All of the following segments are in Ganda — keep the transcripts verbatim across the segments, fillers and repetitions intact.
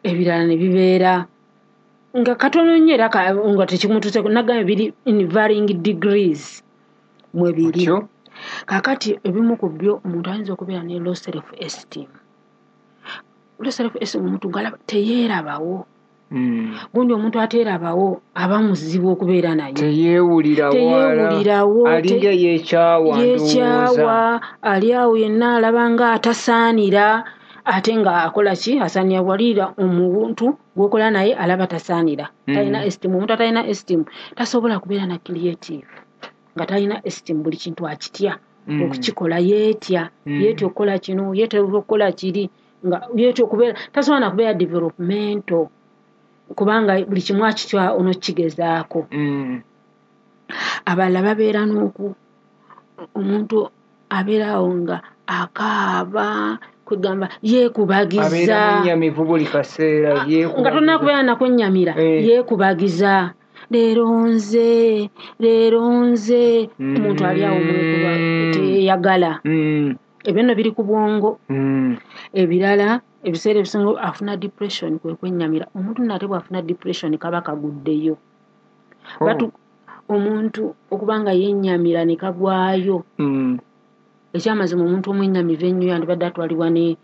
ebirala ne bibeera nga katono nnyo era nga tekimutuse nagambye biri in varying degrees mwe biri. Kaakati ebimu ku byo omuntu ayinza okubeera ne low self esteem. Low self esteem omuntu galaba teyeerabawo. Mm. Gundi omuntu ateerabawo aba muzibu okubeera naye. Teyeewulira Teyeewulirawo. Alinga yeekyawa yeekyawa ali awo yenna alaba nga atasaanira ate nga akola ki asaanira walira omuntu gwokola naye alaba tasaanira. Mm. Talina esteem. Omuntu atalina esteem tasobola kubeera na creative. Nga talina esteem buli kintu akitya. Mm. Okukikola yeetya. Mm. Yeetya okukola kino yeetya okukola kiri nga yeetya okubeera tasobola kubeera developmental. Kubanga buli kimu akitya ono kigezaako. Mm. Abalala babeera n'oku omuntu abeerawo nga akaaba kugamba yeekubagiza. Abeera munnyamivu buli kaseera yeekubagiza. Nga tonna kubeera nakunnyamira eh. Yeekubagiza. Leero nze leero nze mm. Omuntu ali awo mwekuba teyagala. Mm. Ebyo nno biri ku bwongo. Mm. Ebirala ebiseera ebisinga afuna depression kwe kwennyamira. Omuntu nate bw'afuna depression kaba kaguddeyo. Oh. Batu omuntu okubanga yennyamira ne kagwayo. Mm. Ekyamazima omuntu omwennyamivu ennyo yandibadde atwalibwa ne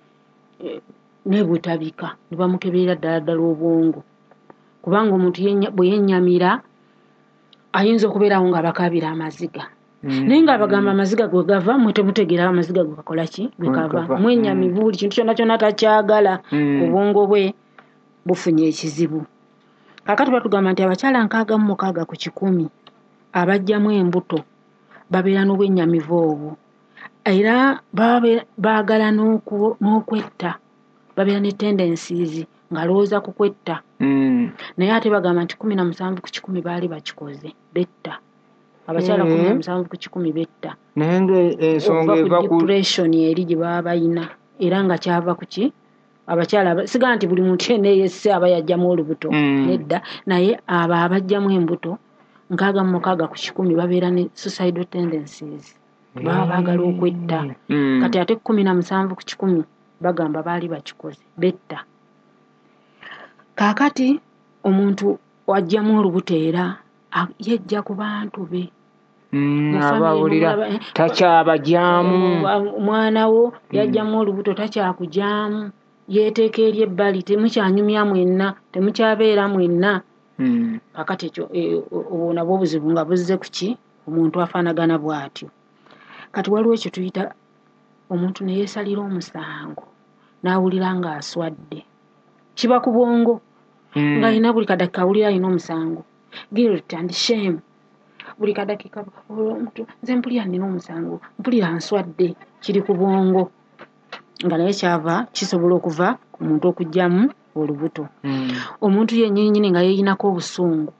nebutabika ne bamukeberera ddala ddala obwongo. Kubanga omuntu bwe yennyamira ayinza okubeerawo nga bakabira amaziga. Mm. Naye nga bagamba amaziga gwe gava mwe temutegeera amaziga gwe gakola ki gwe kava. Mwennyamivu buli kintu kyonna kyonna takyagala. Mm. Obwongo bwe bufunye ekizibu. Kakati batugamba nti abakyala nkaaga mu mukaaga ku kikumi abajjamu embuto babeera n'obwennyamivu obwo. Era baagala n'okwetta. Babeera ne tendencies nga lowooza ku kwetta. Mm. Naye ate bagamba nti kumi na musanvu ku kikumi baali bakikoze betta. Abakyala kumi na musanvu ku kikumi betta. Naye ng'ensonga eva ku depression eri gye baba bayina era nga kyava ku ki abakyala siga nti buli muntu yenna yesse aba yajjamu olubuto. Mm. Nedda naye abo abajjamu embuto nkaaga mu mukaaga ku kikumi babeera ne suicidal tendencies. Baba baagala okwetta. Mm. Kati ate kumi na musanvu ku kikumi bagamba baali bakikoze betta. Kaakati omuntu wajjamu olubuto era yejja ku bantu be. Mm, abawulira eh, takyabajjamu. Omwana wo yajjamu olubuto takyakujjamu. Yeeteeka eri ebbali temukyanyumya mwenna temukyabeera mwenna. Mm. Kaakati ekyo obwo nabwo obuzibu nga buzze ku ki omuntu afaanagana bw'atyo. Kati waliwo ekyo tuyita omuntu ne yeesalira omusango n'awulira ng'aswadde. Kiba ku bwongo. Mm. Ng'alina buli kadakika awulira alina omusango. Guilt and shame. Buli kadakika omuntu nze mpulira nnina omusango mpulira nswadde kiri ku bwongo. Nga naye kyava kisobola okuva ku muntu okujjamu olubuto. Mm. Omuntu yennyini nga yeeyinako obusungu.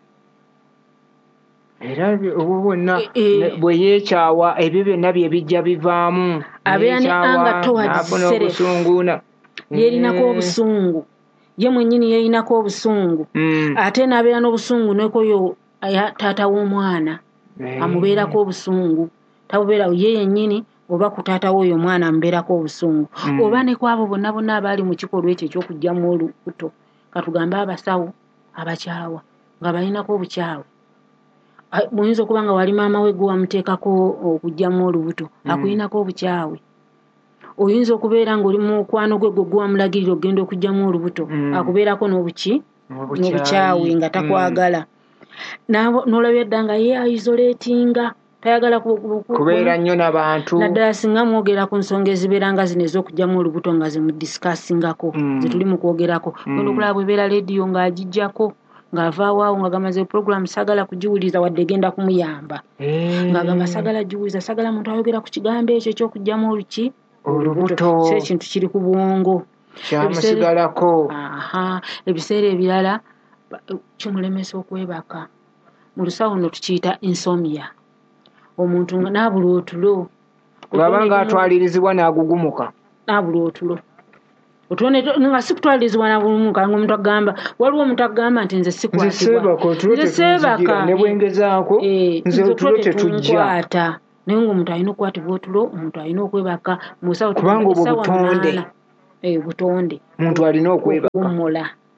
Era obwo bwonna bwe yeekyawa ebyo byonna bye bijja bivaamu. Abeera ne anga towards self. Yeerinako obusungu. Ye mwennyini yeeyinako obusungu. Mm. Ate n'abeera n'obusungu n'ekoyo taata w'omwana. Mm. Amubeerako obusungu. Tabubeera ye yennyini oba ku taata w'oyo omwana amubeerako obusungu. Mm. Oba ne kwabo bonna bonna abaali mu kikolwa ekyo eky'okujjamu olubuto. Katugambe abasawo abakyawa nga balinako obukyawe. Muyinza okuba nga wali maama we gwe wamuteekako okujjamu olubuto. Mm. Akulinako obukyawe. Oyinza okubeera ng'oli mu mukwano gwe gwe wamulagirira ogenda okujjamu olubuto. Mm. Akubeerako n'obuki n'obukyawe nga takwagala. Mm. N'olabye dda nga ye isolatinga tayagala kubeera nnyo n'abantu. Naddala singa mwogera ku nsonga ezibeera nga zino ez'okujjamu olubuto nga zimudiscussingako. Mm. Zetuli mu kwogerako. Mm. Okulaba bwebeera leediyo ng'agijjako ng'avaawo awo nga gamaze program sagala kugiwuliza wadde egenda kumuyamba. Mm. Ng'agamba sagala giwuliza sagala muntu ayogera ku kigambo ekyo eky'okujjamu oluki olubuto. Si ekintu kiri ku bwongo. Kyamusigalako. Aha. Ebiseera ebirala kimulemesa okwebaka. Mu lusawo no tukiyita insomnia. Omuntu n'abula otulo. Bw'aba ng'atwalirizibwa n'agugumuka. N'abula otulo. Otulo nga si kutwalirizibwa n'agugumuka ng'omuntu agamba waliwo omuntu agamba nti nze sikwatibwa. Nze seebaka. Ne bwengezaako nze otulo tetujja. Naye ng'omuntu alina okukwatibwa otulo, omuntu alina okwebaka mu sawa kubanga obwo butonde. Eh butonde. Omuntu alina okwebaka. Okuwummula.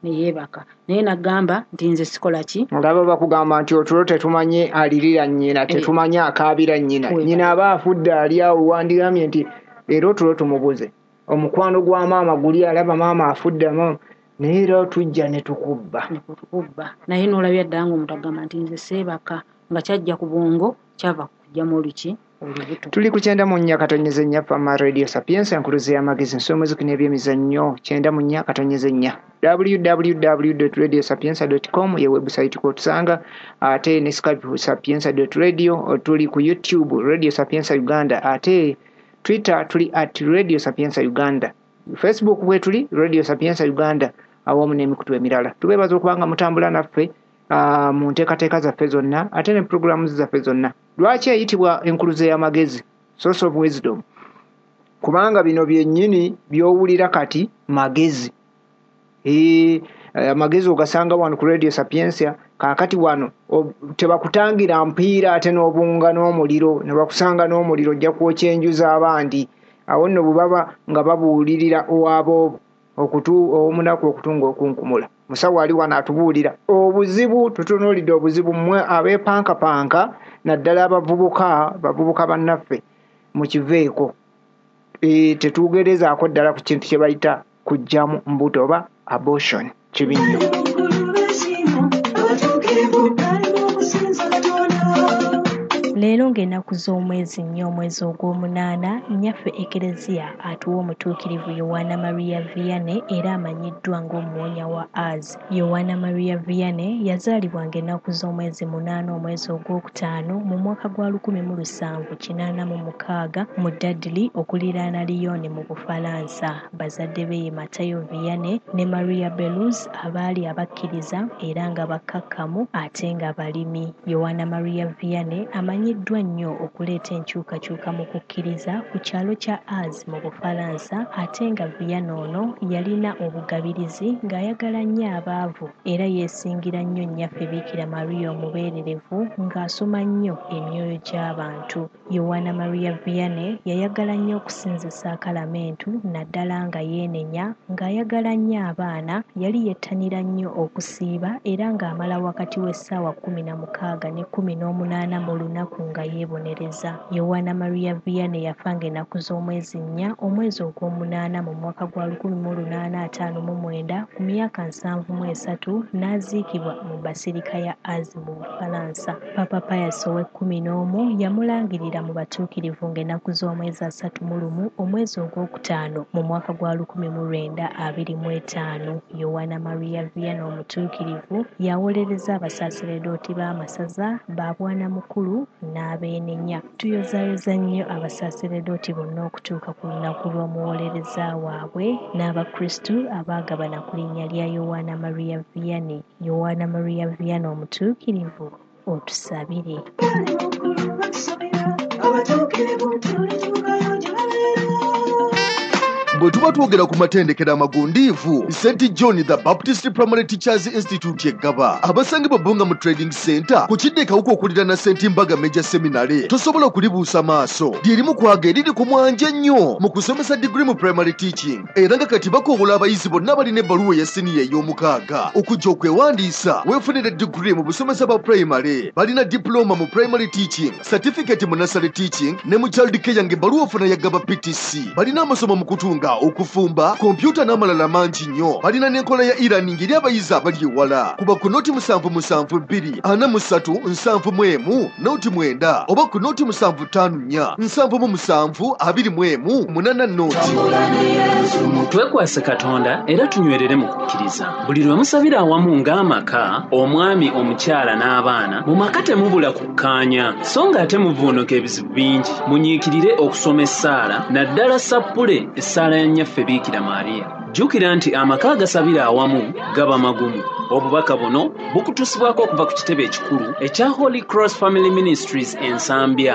ne yeebaka naye nagamba nti nze sikola ki olaba bakugamba nti otulo tetumanye alirira nnyina tetumanye akaabira nnyina nnyina aba afudde ali awo wandigamye nti era otulo tumubuze omukwano gwa maama guli alaba maama afudde maama naye era tujja ne tukubba naye n'olabya ddala ng'omutagamba nti nze seebaka nga kyajja ku bwongo kyava kujjamu oluki olubuto. Tuli ku kyenda mu nnya katonyeze nnya Pama Radio Sapienza enkuluze y'amagezi nsomoziki n'ebyemizannyo kyenda mu nnya katonyeze nnya w w w dot radio sapienza dot com ye website kwotusanga ate ne Skype sapienza dot radio tuli ku YouTube Radio Sapienza Uganda ate Twitter tuli at Radio Sapienza Uganda Facebook bwe tuli Radio Sapienza Uganda awamu n'emikutu emirala tubeebaza okubanga mutambula naffe Uh, mu nteekateeka zaffe zonna ate ne programu zaffe zonna. Lwaki eyitibwa enkuluze y'amagezi source of wisdom? Kubanga bino byennyini by'owulira kati magezi. Eh, amagezi ogasanga wano ku Radio Sapienza kaakati wano tebakutangira mpiira ate n'obunga n'omuliro ne bakusanga n'omuliro ojja kwokya enju z'abandi awo nno bubaba nga babuulirira owabo okutu omunaku okutunga okunkumula. Musawo ali wano atubuulira obuzibu tutunuulidde obuzibu mmwe abeepankapanka naddala abavubuka bavubuka bannaffe mukiveeko e, tetugerezaako ddala ku kintu kye bayita kujjamu mbuto oba abortion kibi nnyo. Leero ng'ennaku z'omwezi nnyo omwezi ogw'omunaana nnyaffe Ekereziya atuwa omutuukirivu Yowaana Maria Vianney era amanyiddwa ng'omuwonya wa Az. Yowaana Maria Vianney yazaalibwa ng'ennaku z'omwezi munaana omwezi ogwokutaano mu mwaka gwa lukumi mu lusanvu kinaana mu mukaaga mu Dudley okuliraana Lyon mu Bufalansa. Bazadde be ye Matayo Vianney ne Maria Beluz abaali abakkiriza era nga bakkakkamu ate nga balimi. Yowaana Maria Vianney amanyi ddwa nnyo okuleeta enkyukakyuka mu kukkiriza ku kyalo kya Az mu Bufalansa ate nga Vianney ono yalina obugabirizi ng'ayagala nnyo abaavu era yeesingira nnyo nnyaffe Biikira Maria omubeererevu ng'asoma nnyo emyoyo gy'abantu. Yowaana Maria Vianney yayagala nnyo okusinzisa akalamentu naddala nga yeenenya ng'ayagala nnyo abaana yali yettanira nnyo okusiiba era ng'amala wakati w'essaawa kkumi na mukaaga ne kkumi n'omunaana mu lunaku nga yeebonereza. Yowaana Maria Vianney yafa ng'ennaku z'omwezi nnya omwezi ogw'omunaana mu mwaka gwa lukumi mu lunaana ataano mu mwenda ku myaka nsanvu mu esatu n'aziikibwa mu basirika ya Az mu Bufalansa. Papa Pius ow'ekkumi n'omu yamulangirira mu batuukirivu ng'ennaku z'omwezi asatu mu lumu omwezi ogwokutaano mu mwaka gwa lukumi mu lwenda abiri mu etaano. Yowaana Maria Vianney omutuukirivu yawolereza abasaaseredooti b'amasaza ba bwana mukulu n'abeenenya. Tuyozaayoza nnyo abasaaseredooti bonna okutuuka ku lunaku lw'omuwolereza waabwe n'abakristu abaagabana ku linnya lya Yowaana Maria Vianney. Yowaana Maria Vianney omutuukirivu otusabire. bwe tuba twogera ku matendekero amagundiivu Saint John the Baptist Primary Teachers Institute eggaba abasangibwa Bonga mu Trading Center ku kiddekawuka okuliraana Saint Mbaga Major Seminary tosobola okulibuusa maaso lyerimu kwaga eriri ku mwanja nnyo mu kusomesa degree mu primary teaching era nga kati bakoobola abayizi bonna balina ebbaluwa ya siniya ey'omukaaga okujja okwewandiisa weefunire degree mu busomesa bwa primary balina diploma mu primary teaching certificate mu nursery teaching ne mu child care ng'ebbaluwa ofuna yaggaba P T C balina amasomo mu kutunga okufumba kompyuta n'amalala mangi nnyo balina n'enkola ya e-learning eri abayizi abali ewala kuba ku nooti musanvu musanvu bbiri ana mu ssatu nsanvu mu emu nooti mwenda oba ku nooti musanvu ttaano nnya nsanvu mu musanvu abiri mu emu munaana nooti. Twekwase Katonda era tunywerere mu kukkiriza buli lwe musabira awamu ng'amaka omwami omukyala n'abaana mu maka temubula kukkaanya so nga ate muvuunuka ebizibu bingi munyiikirire okusoma essaala naddala sappule essaala ya nnyaffe Biikira Maria. Jjukira nti amaka agasabira awamu gaba magumu. Obubaka buno bukutusibwako okuva ku kitebe ekikulu ekya Holy Cross Family Ministries ensambya.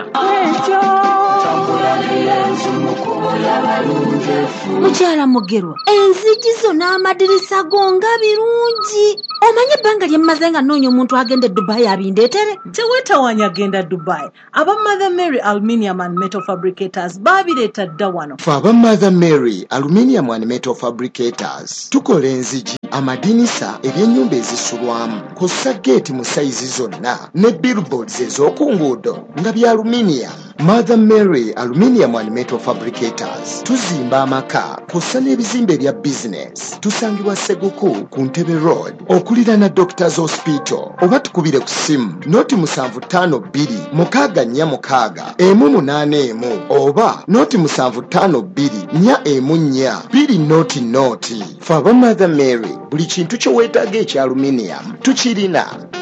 Mukyala Mugerwa, enzigi zo n'amadirisa go nga birungi Omanye ebbanga lye mmaze nga nnoonya omuntu agenda e Dubai abindeetere. Tewetawanya agenda Dubai. Aba Mother Mary Aluminium and Metal Fabricators babireeta dda wano. Fe aba Mother Mary Aluminium and Metal Fabricators tukola enzigi, amadinisa, eby'ennyumba ezisulwamu, kosa geeti mu sayizi zonna ne billboards ez'oku nguudo nga bya aluminium. Mother Mary Aluminium and Metal Fabricators tuzimba amaka kosa n'ebizimbe ebya business. Tusangibwa Seguku ku Ntebe Road okulira na Doctors Hospital, oba tukubire ku simu noti musanvu ttaano bbiri mukaaga nnya mukaaga emu munaana emu oba noti musanvu ttaano bbiri nnya emu nnya bbiri noti noti. Fe aba Mother Mary buli kintu kye weetaaga ekya aluminium tukirina.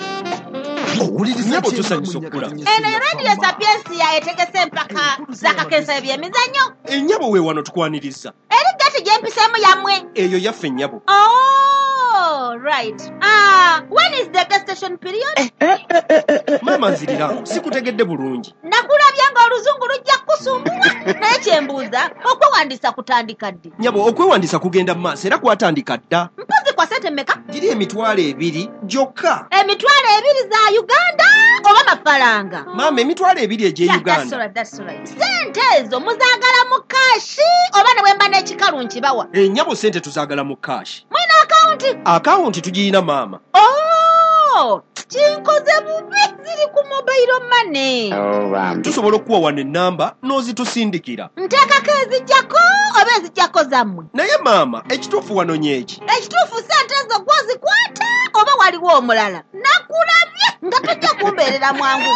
Nyabo tusanyusa okula. Eno Radio Sapiensia etegese empaka zakakensa ebyemizannyo. Ennyabo we wano tukwaniriza. Eri gati gye mpiseemu yammwe. Eyo yaffe ennyabo. Oh, right. Ah, when is the gestation period? Mama nziriramu, sikutegedde bulungi. Nakulabya nga oluzungu lujja kusumbula. Naye kyembuuza, okwewandiisa kutandika ddi? Nyabo, okwewandiisa kugenda mu maaso era kwatandika dda. Mpozi kwa sente mmeka? Giri emitwalo ebiri gyokka. Emitwalo ebiri za Uganda oba mafaranga? Mama, emitwalo ebiri egye Yeah, Uganda. that's right, that's right. Sente ezo muzaagala mu kashi oba ne bwemba n'ekikalu nkibawa? Ennyabo sente tuzaagala mu kashi. Mwina akawunti? Akawunti tugiyina maama. Oh, kinkoze bubi ziri ku mobile money. Oh, bambi. Tusobola okuwa wano ennamba n'ozitusindikira. Nteekako ezijjako oba ezijjako zammwe? Naye maama, ekituufu wano nyeki. Ekituufu sente ezo gwozikwata oba waliwo omulala? Nakulabye nga tojja kumbeerera mwangu.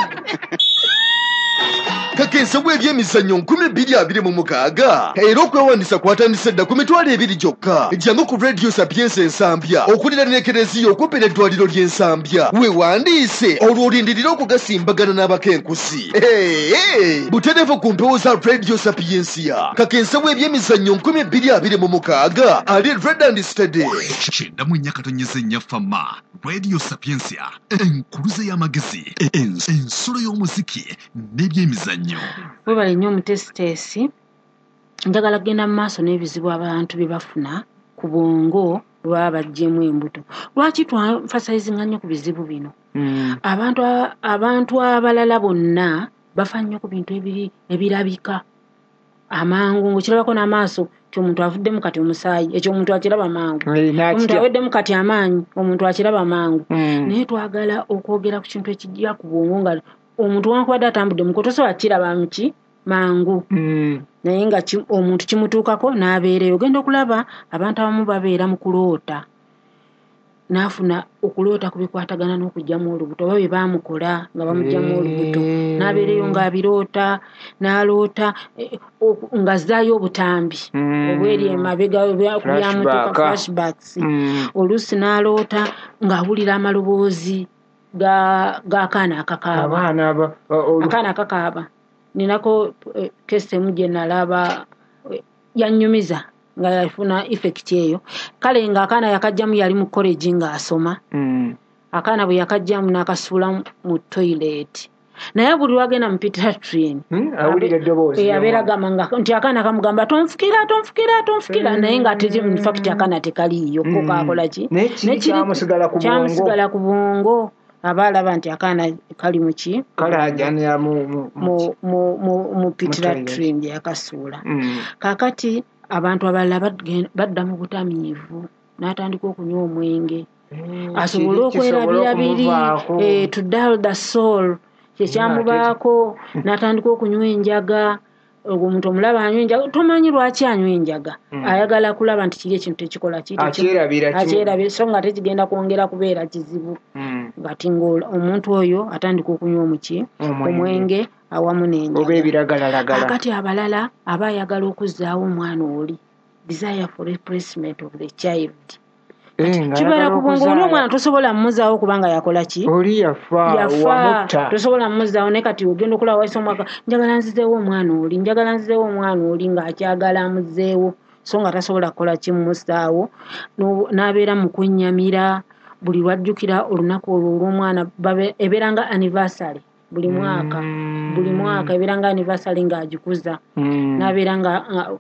Kakensa bw'ebyemizannyo nkumi bbiri abiri mu mukaaga era okwewandiisa kwatandise dda ku mitwalo ebiri gyokka. Jangu ku Radio Sapiensa Ensambya okulira n'ekereziya okumpi n'eddwaliro ly'Ensambya. Weewandiise olwo olindirira okugasimbagana n'abakenkusi. Butereevu ku mpewo za Radio Sapiensia. Kakensa bw'ebyemizannyo nkumi bbiri abiri mu mukaaga ali Red and Steady. Kyenda mu nnya katonnyeze nnya fama Radio Sapiensia enkuluze y'amagezi ensulo y'omuziki n'ebyemizannyo. Webale nnyo omutesiteesi, njagala kugenda mu maaso n'ebizibu abantu bye bafuna ku bwongo lwa baggyemu embuto. Lwaki twanfasayizinga nnyo ku bizibu bino? Abantu abantu abalala bonna bafa nnyo ku bintu ebiri ebirabika amangu, ng'okirabako n'amaaso ky'omuntu avuddemu kati omusaayi, ekyo omuntu akiraba mangu. Omuntu aweddemu kati amaanyi, omuntu akiraba mangu. Naye twagala okwogera ku kintu ekijja ku bwongo nga omuntu wankubadde atambudde mu koto sobola kiraba muki mangu. Naye nga omuntu kimutuukako n'abeereyo. Ogenda okulaba abantu abamu babeera mu kuloota, n'afuna okuloota kubikwatagana n'okugyamu olubuto oba bye baamukola nga bamugyamu olubuto, n'abeereyo ng'abiroota, n'aloota nga azzaayo obutambi obweri emabega byamutuuka, flashbacks. Oluusi n'aloota ng'awulira amaloboozi g'akaana akakaaba. Akaana akakaaba. Ninako kesi emu gye nalaba yannyumiza nga yafuna effect eyo. Kale ng'akaana yakajjamu yali mu college ng'asoma. Akaana bwe yakajjamu n'akasuula mu toilet. Naye buli lwagenda mu pediatrician awulira eddoboozi yabeera gamba nti akaana kamugamba tonfukira tonfukira tonfukira, naye ng'ate in fact akaana tekaliiyo ko kaakola ki? Kyamusigala ku bwongo. Abalaba nti akaana kali muki kalajanya mu mu mu pediatrician yakasuula. Kakati abantu abalala badda mu butamiivu, n'atandika okunywa omwenge asobole okwerabira biri to dull the soul. Kyekyamubaako n'atandika okunywa enjaga. Omuntu omulaba anywa enjaga, tomanyi lwaki anywa enjaga. Ayagala kulaba nti kiri ekintu ekikola kiti akyerabira so nga tekigenda kwongera kubeera kizibu. Ngati omuntu oyo atandika okunywa omuki omwenge awamu n'enjaga. Kakati abalala aba ayagala okuzzaawo omwana oli, desire for replacement of the child. Kibeera ku bwongo oli omwana tosobola mmuzaawo kubanga yakola ki? Oli yafa wamutta. Tosobola mmuzaawo ne kati ogenda okulaba wayise omwaka njagala nzizeewo omwana oli njagala nzizeewo omwana oli ng'akyagala amuzzeewo so nga tasobola kukola ki mmusaawo n'abeera mu kwennyamira. Buli lwajjukira olunaku olwo olw'omwana ebeera nga anniversary buli mwaka buli mwaka ebeera nga anniversary ng'agikuza. N'abeera nga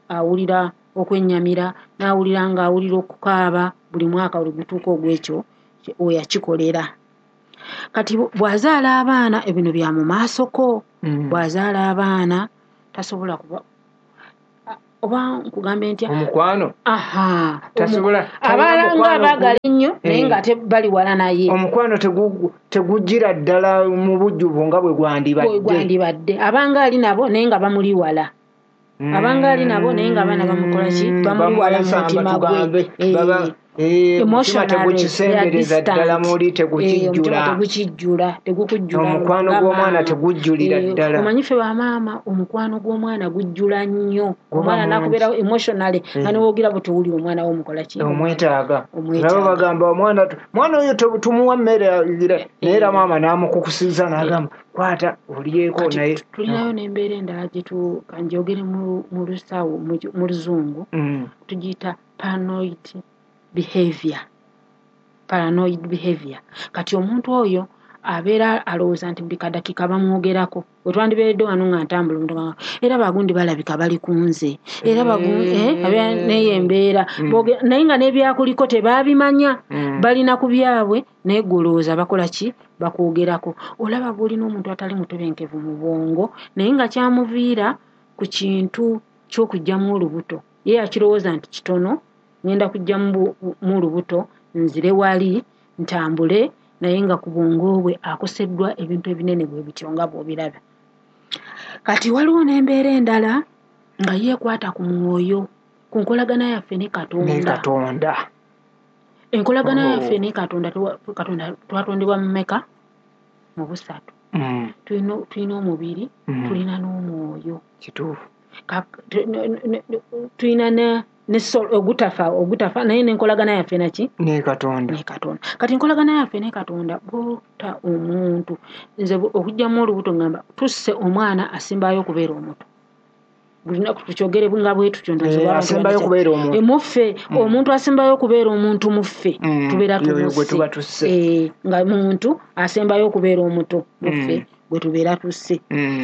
awulira okwennyamira, n'awulira ng'awulira okukaaba buli mwaka olugutuuka ogw'ekyo we yakikolera. Kati bw'azaala abaana ebino bya mu maasoko. Mm. Bw'azaala abaana tasobola kuba oba nkugambe ntya omukwano. Aha, tasobola abalanga abaagala ennyo naye nga tebali wala naye. Omukwano tegujjira ddala mu bujjuvu nga bwe gwandibadde. gwandibadde abanga ali nabo naye nga bamuli wala. Mm. Abanga ali nabo naye nga abaana bamukola ki bamuli wala mu mutima gwe. Tegukisembereza ddala muli tegukijjula. Tegukijjula tegukujjula. Omukwano gw'omwana tegujjulira ddala. Omanyi ffe bamaama omukwano gw'omwana gujjula nnyo. Omwana nakubeera emotionally nga niwoogira bwe tuwulira omwana w'omukola ki omwetaaga. Nabo bagamba omwana mwana oyo tumuwa mmere agire naye era maama n'amukukusiza n'agamba kwata olyeko naye. Tulinayo n'embeera endala gye kanjogere mu lusawo mu luzungu tugiyita paranoid behavior. Paranoid behavior. Kati omuntu oyo abeera alowooza nti buli kaddakiika bamwogerako. Bwe twandibeeredde wano nga ntambula omuntu nga era bagundi balabika bali ku nze era bagundi naye embeera naye nga n'ebyakuliko tebaabimanya balina ku byabwe naye golooza bakola ki bakwogerako. Olaba bw'olina omuntu atali mutebenkevu mu bwongo naye nga kyamuviira ku kintu ky'okugyamu olubuto ye akirowooza nti kitono ngenda kujja mu lubuto nzire wali ntambule naye nga ku bwongo bwe akoseddwa ebintu ebinene bwe bityo nga bw'obiraba. Kati waliwo n'embeera endala nga yeekwata ku mwoyo ku nkolagana yaffe ne Katonda. Enkolagana yaffe ne Katonda twatondebwa mu mmeka? Mu busatu. Tulina omubiri tulina n'omwoyo. Kituufu. Tulina ne ogutafa ogutafa naye n'enkolagana yaffe naki ne Katonda. Ne Katonda. Kati enkolagana yaffe ne Katonda bw'ota omuntu nze okugyamu olubuto ngamba tusse omwana asimbayo okubeera omuto. Buli lunaku tukyogere nga bwe tutyo asimbayo okubeera omuntu. Muffe omuntu asimbayo okubeera omuntu muffe tubeera tusse nga muntu asembayo okubeera omuto muffe gwe tubeera tusse.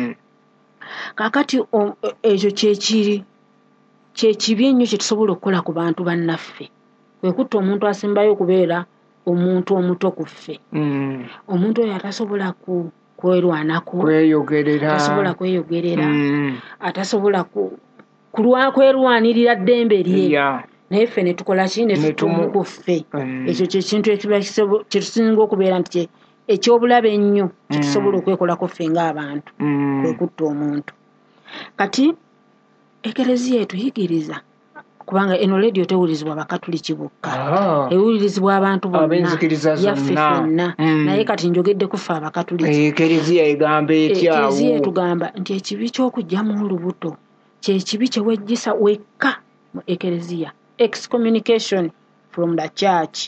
Kaakati ekyo kyekiri kyekibi ennyo kye tusobola okukola ku bantu bannaffe kwe kutta omuntu asembayo okubeera omuntu omuto ku ffe. Omuntu oyo atasobola kwerwanako kweyogerera atasobola kweyogerera atasobola kwerwanirira ddembe lye naye ffe ne tukola ki ne tutuma ku ffe. Ekyo kyekintu ekiba kye tusinga okubeera nti ekyobulabe ennyo kye tusobola okwekolako ffe ng'abantu kwe kutta omuntu. Kati Ekereziya etuyigiriza kubanga eno leediyo tewulizibwa bakatuliki bokka ewulirizibwa abantu bonna yaffe ffenna naye kati njogedde ku ffe abakatuliki. Ekereziya egamba etyawo. Ekereziya etugamba nti ekibi ky'okugyamu olubuto kye kibi kye wejjisa wekka mu Ekereziya. Excommunication from the church.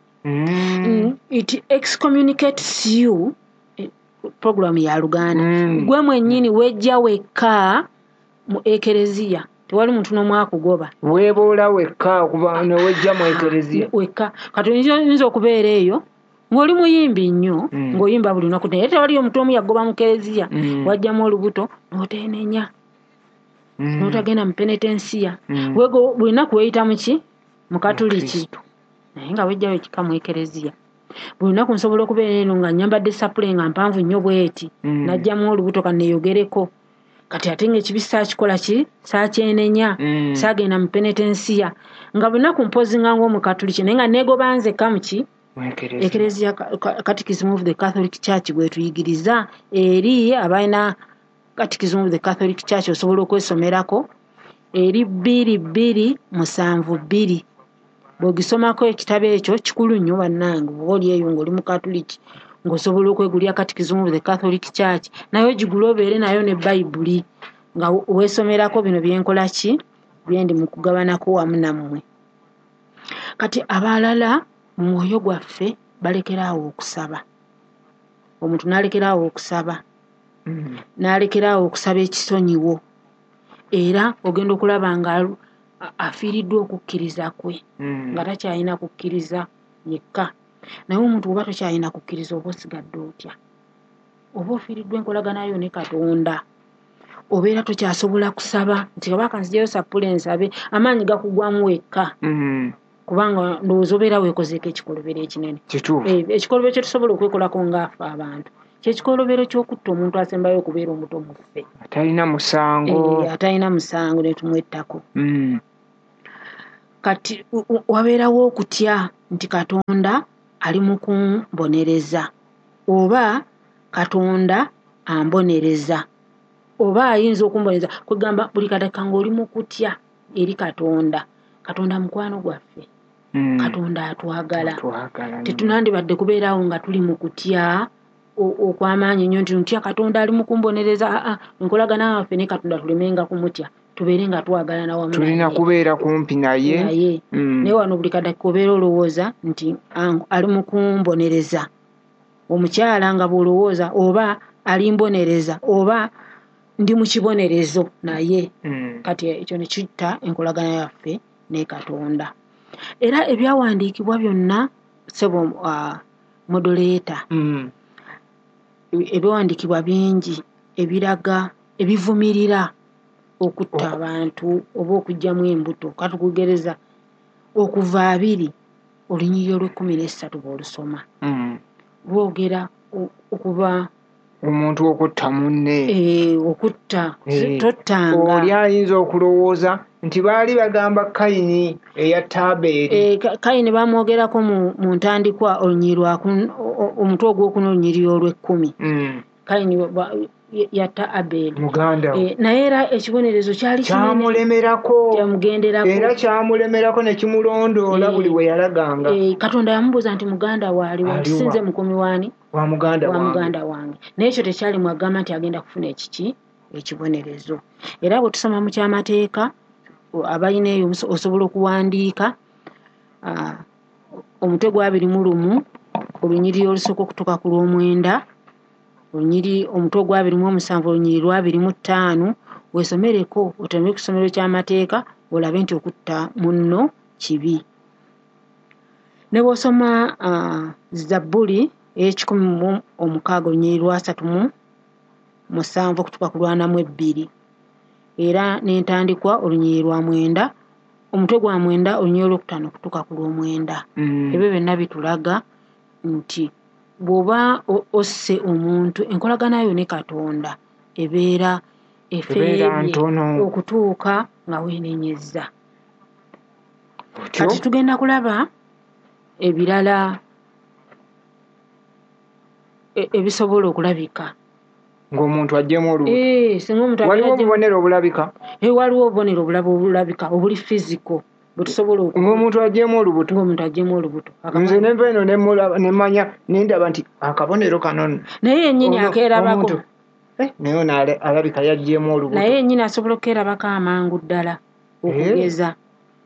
Mm. It excommunicates you. Program ya Luganda. Gwe mwennyini wejja wekka mu Ekereziya. Tewali muntu n'omu akugoba. Weeboola wekka kuba ne wejja mu Ekereziya. Wekka. Kati oyinza okubeera eyo ng'oli muyimbi nnyo ng'oyimba buli lunaku naye tewali omuntu omu yagoba mu Ekereziya wajjamu olubuto n'oteenenya. N'otagenda mu penetensiya. Wego buli lunaku weeyita mu ki? Mu Katuliki. Naye nga wejjayo ekika mu Ekereziya. Buli lunaku nsobola okubeera eno nga nyambadde sapule nga mpanvu nnyo bw'eti najjamu olubuto kanneeyogereko. Kati ate ng'ekibi saakikola ki saakyenenya saagenda mu penetensiya nga buli lunaku mpozinga ng'Omukatuliki naye nga neegoba nzekka mu ki Ekereziya Catechism of the Catholic Church bwe tuyigiriza eri abalina Catechism of the Catholic Church osobola okwesomerako eri bbiri bbiri musanvu bbiri. Bw'ogisomako ekitabo ekyo kikulu nnyo bannange bw'oba oli eyo ng'oli mu Katuliki ng'osobola okwegulya Catechism of the Catholic Church nayo gigula obeere nayo ne Bayibuli nga weesomerako bino byenkola ki byendi mu kugabanako wamu nammwe. Kati abalala mu mwoyo gwaffe balekeraawo okusaba. Omuntu n'alekeraawo okusaba n'alekeraawo okusaba ekisonyiwo era ogenda okulaba nga afiiriddwa okukkiriza kwe nga takyalina kukkiriza yekka. Naye omuntu bw'oba tokyalina kukkiriza oba osigadde otya? Oba ofiiriddwa enkolagana yo ne Katonda obeera tokyasobola kusaba nti kabaka nzijayo sapule nsabe amaanyi gakugwamu wekka. kubanga ndowooza obeera weekozeeko ekikolobero ekinene. Ekikolobero kye tusobola okwekolako ng'afe abantu kyekikolobero ky'okutta omuntu asembayo okubeera omuto mu ffe atalina musango atalina musango ne tumwettako. Kati wabeerawo okutya nti Katonda ali mu kumbonereza oba Katonda ambonereza oba ayinza okumbonereza kwegamba buli kadaka ng'oli mu kutya eri Katonda. Katonda mukwano gwaffe. Mm. Katonda atwagala. Tetunandibadde kubeerawo nga tuli mu kutya okw'amaanyi nnyo nti ntya Katonda ali mu kumbonereza. Aa enkolagana waffe ne Katonda tulemenga kumutya tubeere nga twagala na wamu. Tulina kubeera kumpi naye. Naye mm. naye wano buli kadaka obeera olowooza nti ali mu kumbonereza. Omukyala nga bw'olowooza oba ali mbonereza oba ndi mu kibonerezo naye. Mm. Kati ekyo ne kitta enkolagana yaffe ne Katonda. Era ebyawandiikibwa byonna sebo uh, modoleta mm. ebyawandiikibwa bingi ebiraga ebivumirira okutta oh. abantu oba okugyamu embuto katukugereza okuva abiri olunyiriro lw'ekkumi n'essatu bw'olusoma mm. bwogera okuba omuntu okutta munne eh okutta e, tottanga oli ayinza okulowooza nti baali bagamba Kayini eyatta Aberi. Eh Kayini bamwogerako mu, mu ntandikwa olunyiriro omutwe ogw'okuna olunyiriro olw'ekkumi. Mm. Kayini yatta Aberi muganda eh, naye era ekibonerezo kyali kyamulemerako kyamugenderako era kyamulemerako ne kimulondoola buli we yalaganga. Eh Katonda yamubuuza nti muganda waali wasinze mukomi waani wa muganda wange wa muganda wange naye ekyo tekyali mwagamba nti agenda kufuna ekiki ekibonerezo. Era bwe tusoma mu kyamateeka abalina eyo osobola okuwandiika uh, omutwe gwa abiri mu lumu olunyiriri olusooka okutuuka ku lw'omwenda olunyiri omutwe gwa abiri mu omusanvu olunyiriri lwa abiri mu ttaano weesomereko oteme ku kisomero ky'amateeka olabe nti okutta munno kibi. Ne bw'osoma uh, Zabbuli ekikumi mu omukaaga olunyiriri lwa asatu mu musanvu okutuuka ku lwana mu ebbiri era n'entandikwa olunyiriri lwa mwenda omutwe gwa mwenda olunyiriri olwokutaano okutuuka ku lw'omwenda. Mm. Ebyo byonna bitulaga nti bw'oba osse omuntu enkolagana yo ne Katonda ebeera efeebye okutuuka nga weenenyezza. Kati tugenda kulaba ebirala e, ebisobola okulabika ng'omuntu ajjemu olubuto. Eh singa omuntu waliwo obubonero obulabika. Eh waliwo obubonero obulaba obulabika obuli physical bwe tusobola ng'omuntu ajjemu olubuto. ng'omuntu ajjemu olubuto. Nze ne nva eno ne mmanya ne ndaba nti akabonero kano naye yennyini akeerabako. Eh naye ono alabika yajjemu olubuto. Naye yennyini asobola okeerabako amangu ddala okugeza.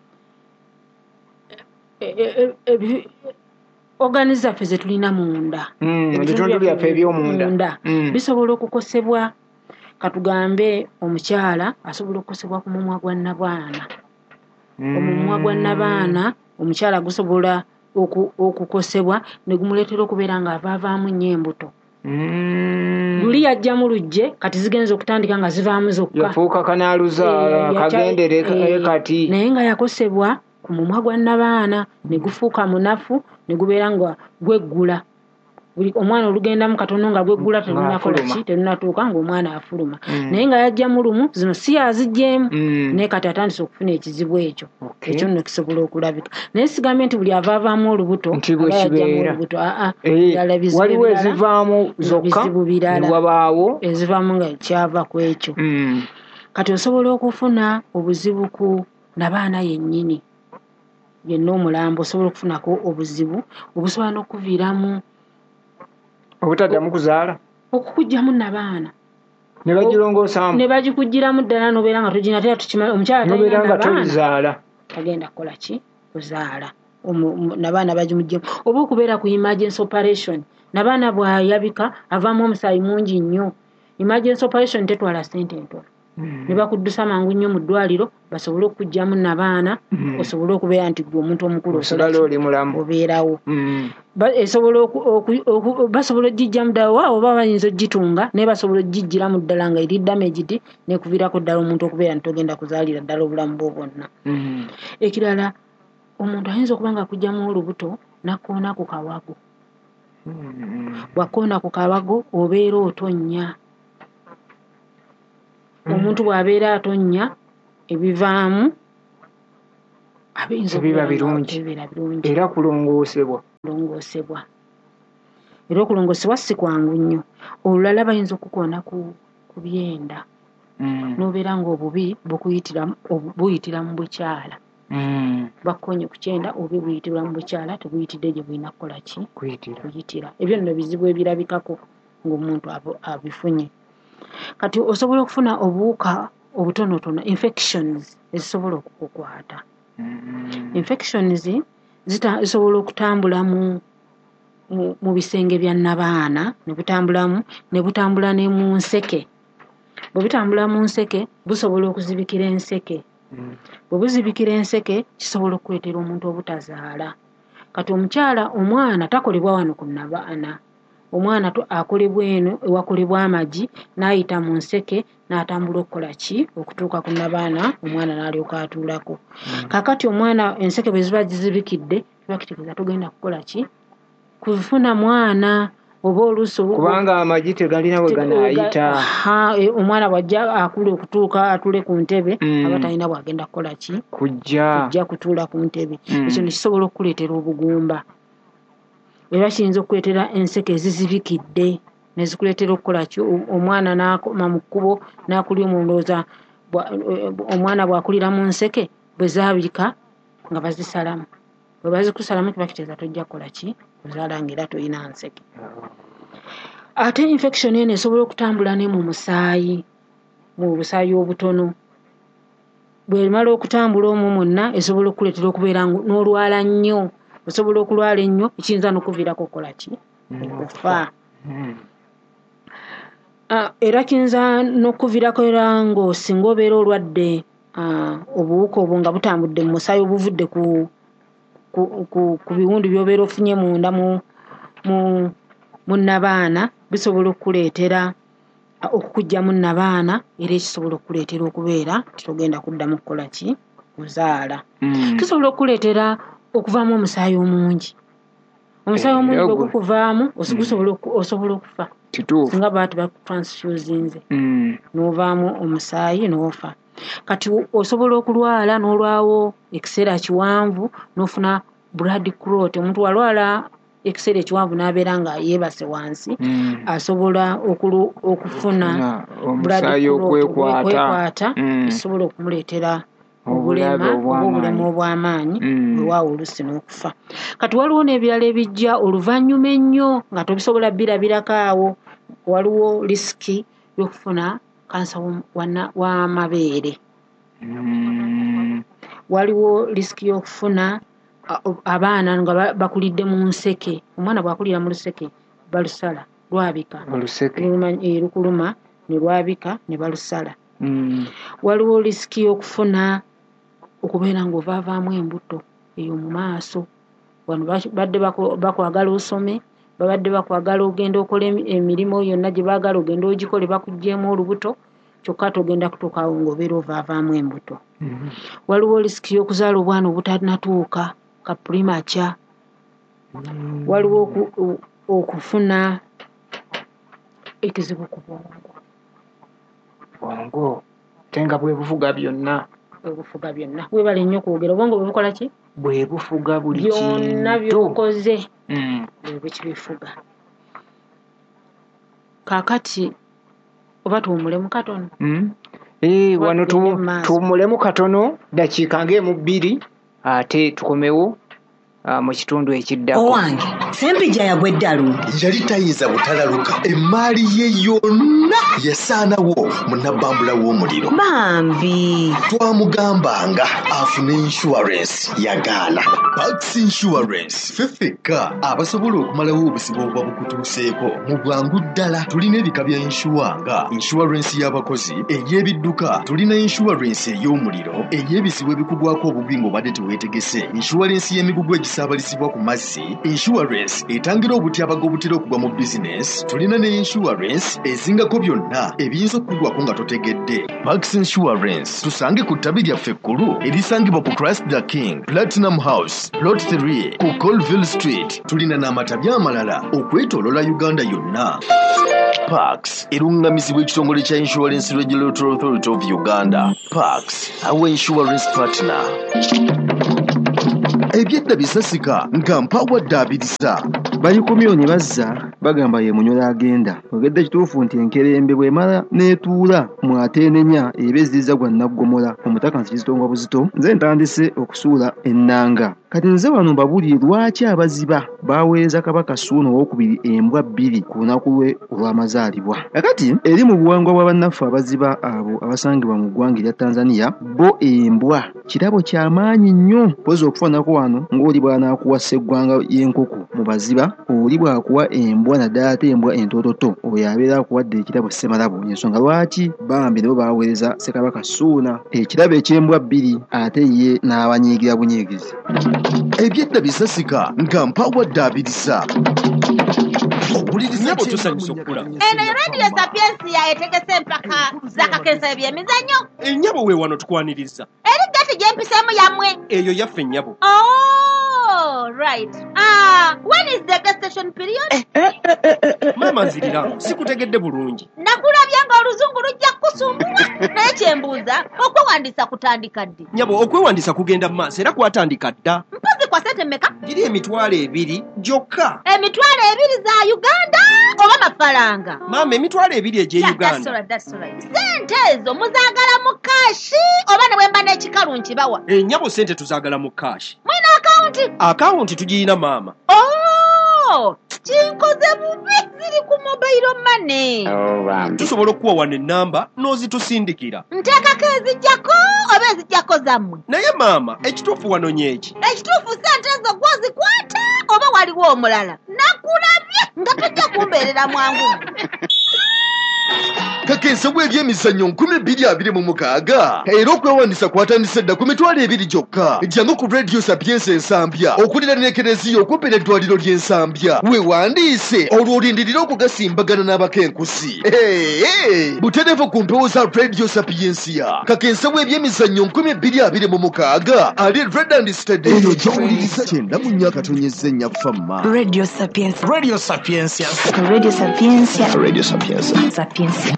Organiza ffe ze tulina munda. Ebitundu byaffe eby'omunda bisobola okukosebwa. Katugambe omukyala asobola okukosebwa ku mumwa gwa nnabaana. Omumwa gwa nnabaana omukyala gusobola okukosebwa ne gumuleetera okubeera ng'avaavaamu nnyo embuto. Luli yajjamu lujje kati zigenza okutandika nga zivaamu zokka. Yafuuka kanaaluzaala kagendere kati. Naye nga yakosebwa ku mumwa gwa nnabaana ne gufuuka munafu ne gubeera nga gweggula. Buli omwana olugendamu katono nga gweggula terunakola ki terunatuuka ng'omwana afuluma. Mm. Naye nga yajja mu lumu zino si yaziggyemu. Mm. Naye kati atandise okufuna ekizibu ekyo. Okay. Ekyo nno kisobola okulabika. Naye sigambye nti buli avaavaamu olubuto aba yajjamu olubuto. Aa waliwo ezivaamu zokka ne wabaawo ezivaamu nga kyava ku ekyo. Mm. Kati osobola okufuna obuzibu ku nabaana yennyini. Yenna omulambo osobola okufunako obuzibu obusobola n'okuviiramu obutaddamu kuzaala okukugyamu nabaana ne bagirongoosamu ne bagikugiramu ddala n'obeera nga togina tera tukimala omukyala talina nga tozaala tagenda kukola ki kuzaala nabaana bagimuggyemu oba okubeera ku emergency operation nabaana bw'ayabika avaamu omusaayi mungi nnyo emergency operation tetwala ssente ntono. Mm. Ne bakuddusa mangu nnyo mu ddwaliro basobole okugyamu nabaana. Mm. Osobole okubeera nti gwe omuntu omukulu osobole oli mulamu obeerawo. Mm. Ba esobola basobola ogijjamu ddala oba bayinza ogitunga naye basobola ogijjiramu ddala nga eri damaged ne kuviirako ddala omuntu okubeera nti togenda kuzaalira ddala obulamu bwo bwonna. Mm. Ekirala omuntu ayinza okuba nga kujjamu olubuto nakoona ku kawago. Wakoona ku kawago obeera otonnya. Omuntu bw'abeera atonnya ebivaamu biba birungi era kulongoosebwa. kulongoosebwa era okulongoosebwa si kwangu nnyo. Olulala bayinza okukoona ku ku byenda n'obeera ng'obubi bukuyitira buyitira mu bukyala. Bakonye ku kyenda oba buyitira mu bukyala tebuyitidde gye bulina kukola ki kuyitira. Ebyo nno bizibu ebirabikako ng'omuntu abifunye. Kati osobola okufuna obuwuka obutonotono, infections ezisobola okukukwata. Infections zisobola okutambula mu mu bisenge bya nnabaana ne butambulamu ne butambula ne mu nseke. Bwe butambula mu nseke busobola okuzibikira enseke. Bwe buzibikira enseke kisobola okuleetera omuntu obutazaala. Kati omukyala omwana takolebwa wano ku nnabaana. Omwana akolebwa eno ewakolebwa amagi n'ayita mu nseke n'atambula okukola ki okutuuka ku nnabaana omwana n'alyoka atuulako. Kaakati omwana enseke bwe ziba zizibikidde kiba kitegeeza togenda kukola ki kufuna mwana oba oluusi kubanga amagi tegalina bwe ganaayita. Omwana bw'ajja akule okutuuka atule ku ntebe aba talina bw'agenda kukola ki kujja kujja kutuula ku ntebe. Ekyo ne kisobola okuleetera obugumba. Era kiyinza okuleetera enseke ezizibikidde ne zikuleetera okukola ki omwana n'akoma mu kkubo n'akulya omulowooza omwana bw'akulira mu nseke bwe zaabika nga bazisalamu. Bwe bazikusalamu kiba kitegeeza tojja kukola ki kuzaala ng'era toyina nseke. Ate infection eno esobola okutambula ne mu musaayi, mu busaayi obutono. Bw'emala okutambula omwo mwonna esobola okuleetera okubeera n'olwala nnyo. Osobola okulwala ennyo ekiyinza n'okuviirako okukola ki okufa. Era kiyinza n'okuviirako era ng'osinga obeera olwadde obuwuka obwo nga butambudde mu musaayi obuvudde ku ku biwundu by'obeera ofunye munda mu mu nnabaana bisobola okuleetera okukujja mu nnabaana era ekisobola okuleetera okubeera titogenda kuddamu kukola ki kuzaala. Kisobola okuleetera okuvaamu omusaayi omungi. Omusaayi omungi bwe gukuvaamu osobola okufa singa baati bakutransfusinze n'ovaamu omusaayi n'ofa. Kati osobola okulwala n'olwawo ekiseera kiwanvu n'ofuna blood clot. Omuntu walwala ekiseera ekiwanvu n'abeera nga yeebase wansi asobola okufuna omusaayi okwekwata esobola okumuleetera obulema oba obulema obw'amaanyi bwewaawo oluusi n'okufa. Kati waliwo n'ebirala ebijja oluvannyuma ennyo nga tobisobola birabirako awo. Waliwo lisiki y'okufuna kansa w'amabeere. Waliwo lisiki y'okufuna abaana nga bakulidde mu nseke. Omwana bw'akulira mu luseke balusala lwabika lukuluma ne lwabika ne balusala. Waliwo lisiki y'okufuna okubeera ng'ovaavaamu embuto eyo mu maaso. Wano badde bakwagala osome, babadde bakwagala ogenda okola emirimu yonna gye baagala ogenda ogikole bakuggyemu olubuto kyokka togenda kutuukawo ng'obeera ovaavaamu embuto. Waliwo lisiki y'okuzaala obwana obutanatuuka ka premature. Waliwo okufuna ekizibu ku bwongo. Bwongo tenga bwe bufuga byonna. Bwe bufuga byonna. Weebale nnyo kwogera obwongo bwe bukola ki? Bwe bufuga buli kintu. Byonna by'okoze bwe bukibifuga. Kaakati oba tuwummulemu katono? Eh, wano tuwummulemu katono dakiika ng'emu bbiri ate tukomewo mu kitundu ekiddako. Owange Sempija yagwa eddalu. Yali tayinza butalaluka, emmaali ye yonna yasaanawo munnabbambula w'omuliro. Bambi twamugambanga afune insurance yagaana. Pax Insurance ffe ffekka abasobola okumalawo obusibu obuba bukutuuseeko mu bwangu ddala. Tulina ebika bya inshuwa nga insurance y'abakozi, ey'ebidduka, tulina insurance ey'omuliro, ey'ebizibu ebikugwako obubi ng'obadde teweetegese, insurance y'emigugu egisaabalisibwa ku mazzi, insurance business etangira obutyabaga obutera okugwa mu business. Tulina ne insurance ezingako byonna ebiyinza okugwako nga totegedde. Pax Insurance tusange ku ttabi lyaffe ekkulu erisangibwa ku Christ the King Platinum House Plot three ku Colville Street. Tulina n'amatabi amalala okwetoolola Uganda yonna. Pax erungamizibwa ekitongole kya Insurance Regulatory Authority of Uganda. Pax, our insurance partner. Ebyedda bisasika nga mpawadde abiriza. Balikumyo ne bazza bagamba ye munyola agenda. Ogedde kituufu nti enkerembe bw'emala n'etuula mwateenenya ebezizza gwa naggomola omutaka nsi Kizito Buzito. Nze ntandise okusuula ennanga. Kati nze wano mbabulire lwaki abaziba baweereza Kabaka Ssuuna owookubiri embwa bbiri ku lunaku lwe olw'amazaalibwa. Kakati eri mu buwangwa bwa bannaffe abaziba abo abasangibwa mu ggwanga erya Tanzania, bo embwa kirabo ky'amaanyi nnyo. Pozi okufaanako wano ng'oli bw'anaakuwa sseggwanga y'enkoko mu baziba, oli bw'akuwa embwa naddala ate embwa entoototo, oyo abeera akuwadde ekirabo ssemalabo. Ensonga lwaki bambi nabo baweereza Ssekabaka Ssuuna ekirabo eky'embwa bbiri ate ye n'abanyiigira bunyiigizi. Ebyedda bisasika nga mpawadde abiriza. Nyabo tusanyusa okula. Eno Radio Sapiensia etegese empaka zakakensa ebyemizannyo. Ennyabo we wano tukwaniriza. Eri gati gyempiseemu yammwe. Eyo yaffe ennyabo. Oh, right. Ah, when is the gestation period? Mama nzirira, sikutegedde bulungi. Nakulabya nga oluzungu lujja kusumbula. Naye kyembuuza, okwewandiisa kutandika ddi? Nyabo, okwewandiisa kugenda mu maaso era kwatandika dda. Mpozi kwa sente mmeka? Giri emitwalo ebiri gyokka. Emitwalo ebiri za Uganda oba mafaranga? Mama, emitwalo ebiri egye Uganda. That's right, that's right. Sente ezo muzaagala mu kashi oba ne bwemba n'ekikalu nkibawa? Ennyabo sente tuzaagala mu kashi. Mwina akawunti? Akawunti tugiyina maama. Oh, kinkoze bubi ziri ku mobile money. Oh, wow. Tusobola okuwa wano ennamba n'ozitusindikira. Nteekako ezijjako oba ezijjako zammwe? Naye maama, ekituufu wano nyeeki. Ekituufu sente ezo gwozikwata oba waliwo omulala? Nakulabye nga tojja kumbeerera mwangu. Kakensa bw'ebyemizannyo nkumi bbiri abiri mu mukaaga era okwewandiisa kwatandise dda ku mitwalo ebiri gyokka. Jangu ku Radio Sapiensia Ensambya okulira n'ekereziya okumpi n'eddwaliro ly'Ensambya. Weewandiise olwo olindirira okugasimbagana n'abakenkusi. Butereevu ku mpewo za Radio Sapiensia. Kakensa bw'ebyemizannyo nkumi bbiri abiri mu mukaaga ali Red and Steady. Eyo gy'owuliriza kyenda mu nnya katonnyezza ennya famma. Radio Sapiensia. Radio Sapiensia. Radio Sapiensia. Radio Sapiensia. Sapiensia.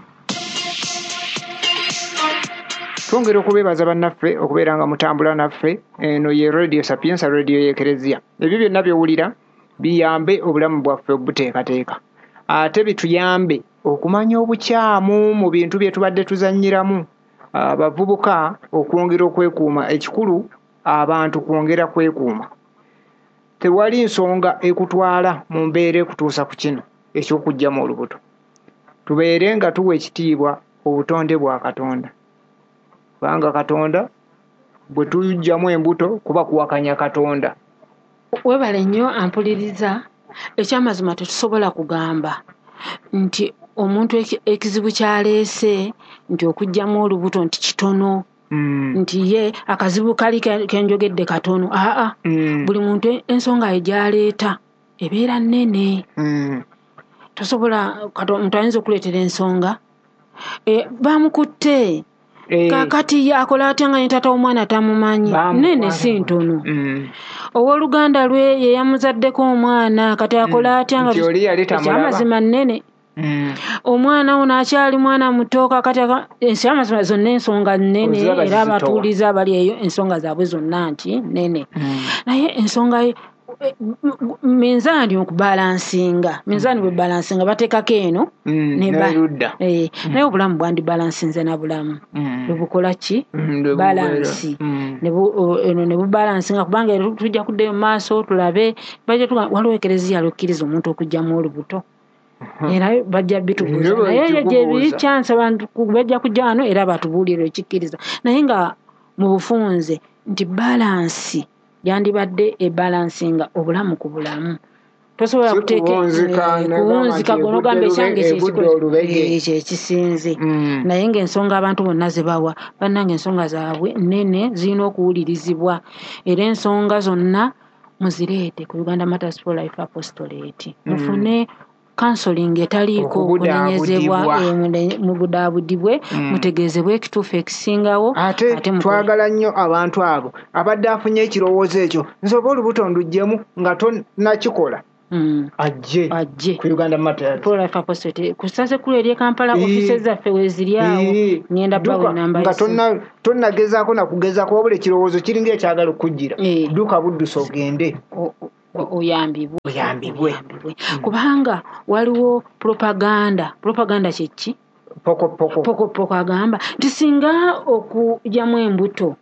Twongera okubeebaza bannaffe okubeera nga mutambula naffe. Eno ye Radio Sapiensia, radio y'Ekereziya. Ebyo byonna byowulira biyambe obulamu bwaffe obuteekateeka, ate bituyambe okumanya obukyamu mu bintu bye tubadde tuzannyiramu. Abavubuka okwongera okwekuuma, ekikulu abantu kwongera kwekuuma. Tewali nsonga ekutwala mu mbeera ekutuusa ku kino eky'okugyamu olubuto. Tubeere nga tuwa ekitiibwa obutonde bwa Katonda, kubanga Katonda bwe tujjamu embuto kuba kuwakanya Katonda. Webale nnyo ampuliriza, ekyamazima tetusobola kugamba nti omuntu ekizibu kyaleese nti okugjamu olubuto nti kitono. Mm. Nti ye akazibu kali kenjogedde katono. Aa, mm. Buli muntu ensonga ejaleeta ebeera nnene. Mm. Tosobola omuntu ayinza okuleetera ensonga e, bamukutte e. Kakati yakola atya nga taata w'omwana tamumanyi nene si ntono. Mm. Owooluganda lwe ye yamuzaddeko omwana kati akola atya nga ekyamazima nnene. Mm. Omwana ono akyali mwana muto kakati ensi amazima zonna ensonga nnene era abatuuliza abali eyo ensonga zaabwe zonna nti nnene. Mm. Naye ensonga minzaani okubalansinga minzaani bwe balansinga bateekako eno mm, n'erudda eh, mm. Naye obulamu bwandi balansinze na bulamu mm. Lubukola ki mm, balansi mm. eno ne bubalansinga kubanga tujja kuddeyo mu maaso tulabe bajja waliwo Ekereziya lukkiriza omuntu okugyamu olubuto. Era bajja bitubuuza naye gye biri chance abantu bajja kujja wano era batubuulira ekikkiriza naye nga mu bufunze nti balansi yandibadde ebalansinga obulamu ku bulamu. Tosobola kuteeka kuwunzika gonogambe ekyange ekyo ekisinze naye ng'ensonga abantu bonna ze bawa bannange ensonga zaabwe nnene zirina okuwulirizibwa era ensonga zonna muzireete ku Uganda Matters for Life Apostolate mufune counseling etaliiko okunenyezebwa mu budaabudibwe mutegeezebwe ekituufu ekisingawo ate twagala nnyo abantu abo abadde afunye ekirowoozo ekyo nsoba olubuto ndugyemu nga tonnakikola ajje ajje ku Uganda Matters for Life Apostolate kusase kule eri Kampala office zaffe weziri awo ngenda bawe namba nga tonna tonnagezaako nakugezaako wabula ekirowoozo kiringa ekyagala okujjira dduka buddusa ogende oyambibwe oyambibwe kubanga waliwo propaganda propaganda kyeki poko poko poko poko agamba nti singa okujjamu embuto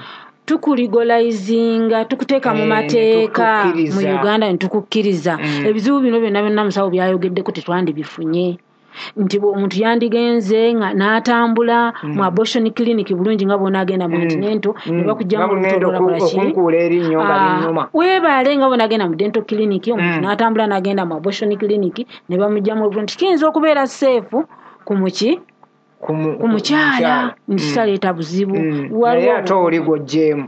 tukuligolizinga tukuteeka mu mateeka mu Uganda nitukukkiriza ebizibu bino byonna byonna musawo byayogeddeko tetwandibifunye nti omuntu yandigenze nga n'atambula mu abortion clinic bulungi nga bona agenda mu antenatal ne bakujjamu okunkuula erinnya nga linnuma weebaale nga bona agenda mu dental clinic omuntu n'atambula n'agenda mu abortion clinic ne bamujjamu oluvundu nti kiyinza okubeera seefu ku muki ku mukyala nti kitaleeta buzibu naye ate oli gw'ogjeemu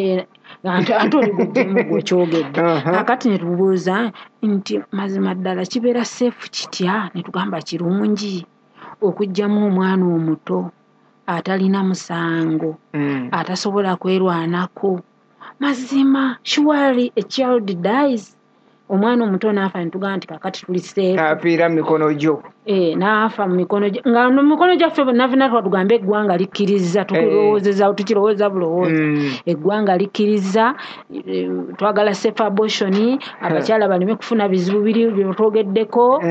ate oli gw'ogjeemu gw'okyogedde akati ne tubuuza nti mazima ddala kibeera seefu kitya ne tugamba kirungi okuggyamu omwana omuto atalina musango atasobola kwerwanako mazima surely a child dies omwana omuto n'afa ne tugamba nti kakati tuli seefu afiira mu mikono gyo eh n'afa mu mikono gyo nga mu mikono gyaffe navina twatugambe eggwanga likkiriza tukirowoozeza tukirowooza bulowooza eggwanga likkiriza twagala safe abortion abakyala baleme kufuna bizibu biri bye twogeddeko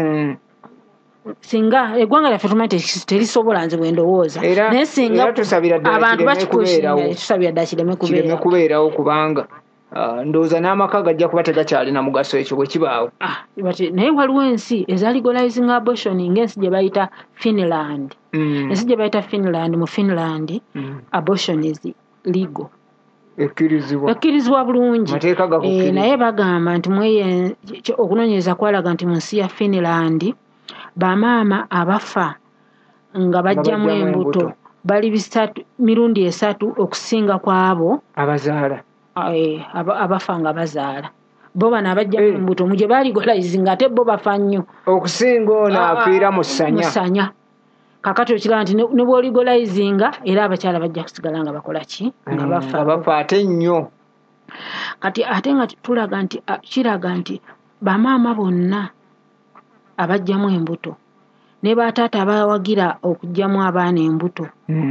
singa eggwanga lyaffe tumanyi terisobola nze bwe ndowooza naye singa abantu bakikushira tusabira ddala kireme kubeerawo kubanga ndowooza n'amaka gajja kuba tegakyalina mugaso ekyo bwe kibaawo naye waliwo ensi eza legalizing abortion ng'ensi gye bayita Finland ensi gye bayita Finland mu Finland abortion is legal ekkirizibwa ekkirizibwa bulungi naye bagamba nti mweye okunoonyereza kwalaga nti mu nsi ya Finland bamaama abafa nga bajjamu embuto bali bisatu mirundi esatu okusinga kwabo abazaala abafa nga bazaala bo bano abajja mu mbuto mu gye baligolizinga ate bo bafa nnyo okusinga ono afiira mu ssanya kakati okiraba nti ne bw'oligolizinga era abakyala bajja kusigala nga bakola ki nga bafa bafa ate nnyo kati ate nga tulaga nti kiraga nti bamaama bonna abajjamu embuto ne bataata abawagira okujjamu abaana embuto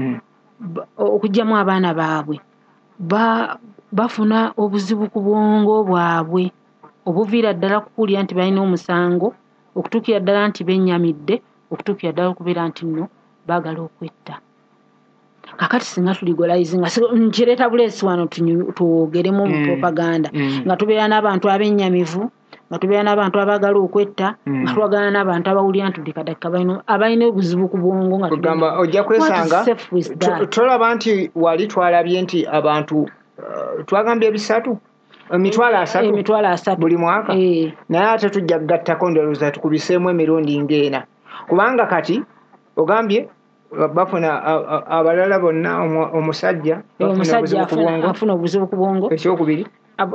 okujjamu abaana baabwe bafuna obuzibu ku bwongo bwabwe obuviira ddala kukulya nti balina omusango okutuukira ddala nti bennyamidde okutuukira ddala okubeera nti nno baagala okwetta kakati singa tuligolizinga nkireeta buleesi wano twogeremu mu propaganda nga tubeera n'abantu abennyamivu nga tubeera n'abantu abaagala okwetta nga twagala n'abantu abawulira nti buli kadakika abalina obuzibu ku bwongo nga tugamba ojja kwesanga tolaba nti wali twalabye nti abantu twagambye bisatu emitwalo asatu emitwalo asatu buli mwaka naye ate tujja kugattako ndowooza tukubiseemu emirundi ng'ena kubanga kati ogambye bafuna abalala bonna omusajja afuna obuzibu ku bwongo ekyokubiri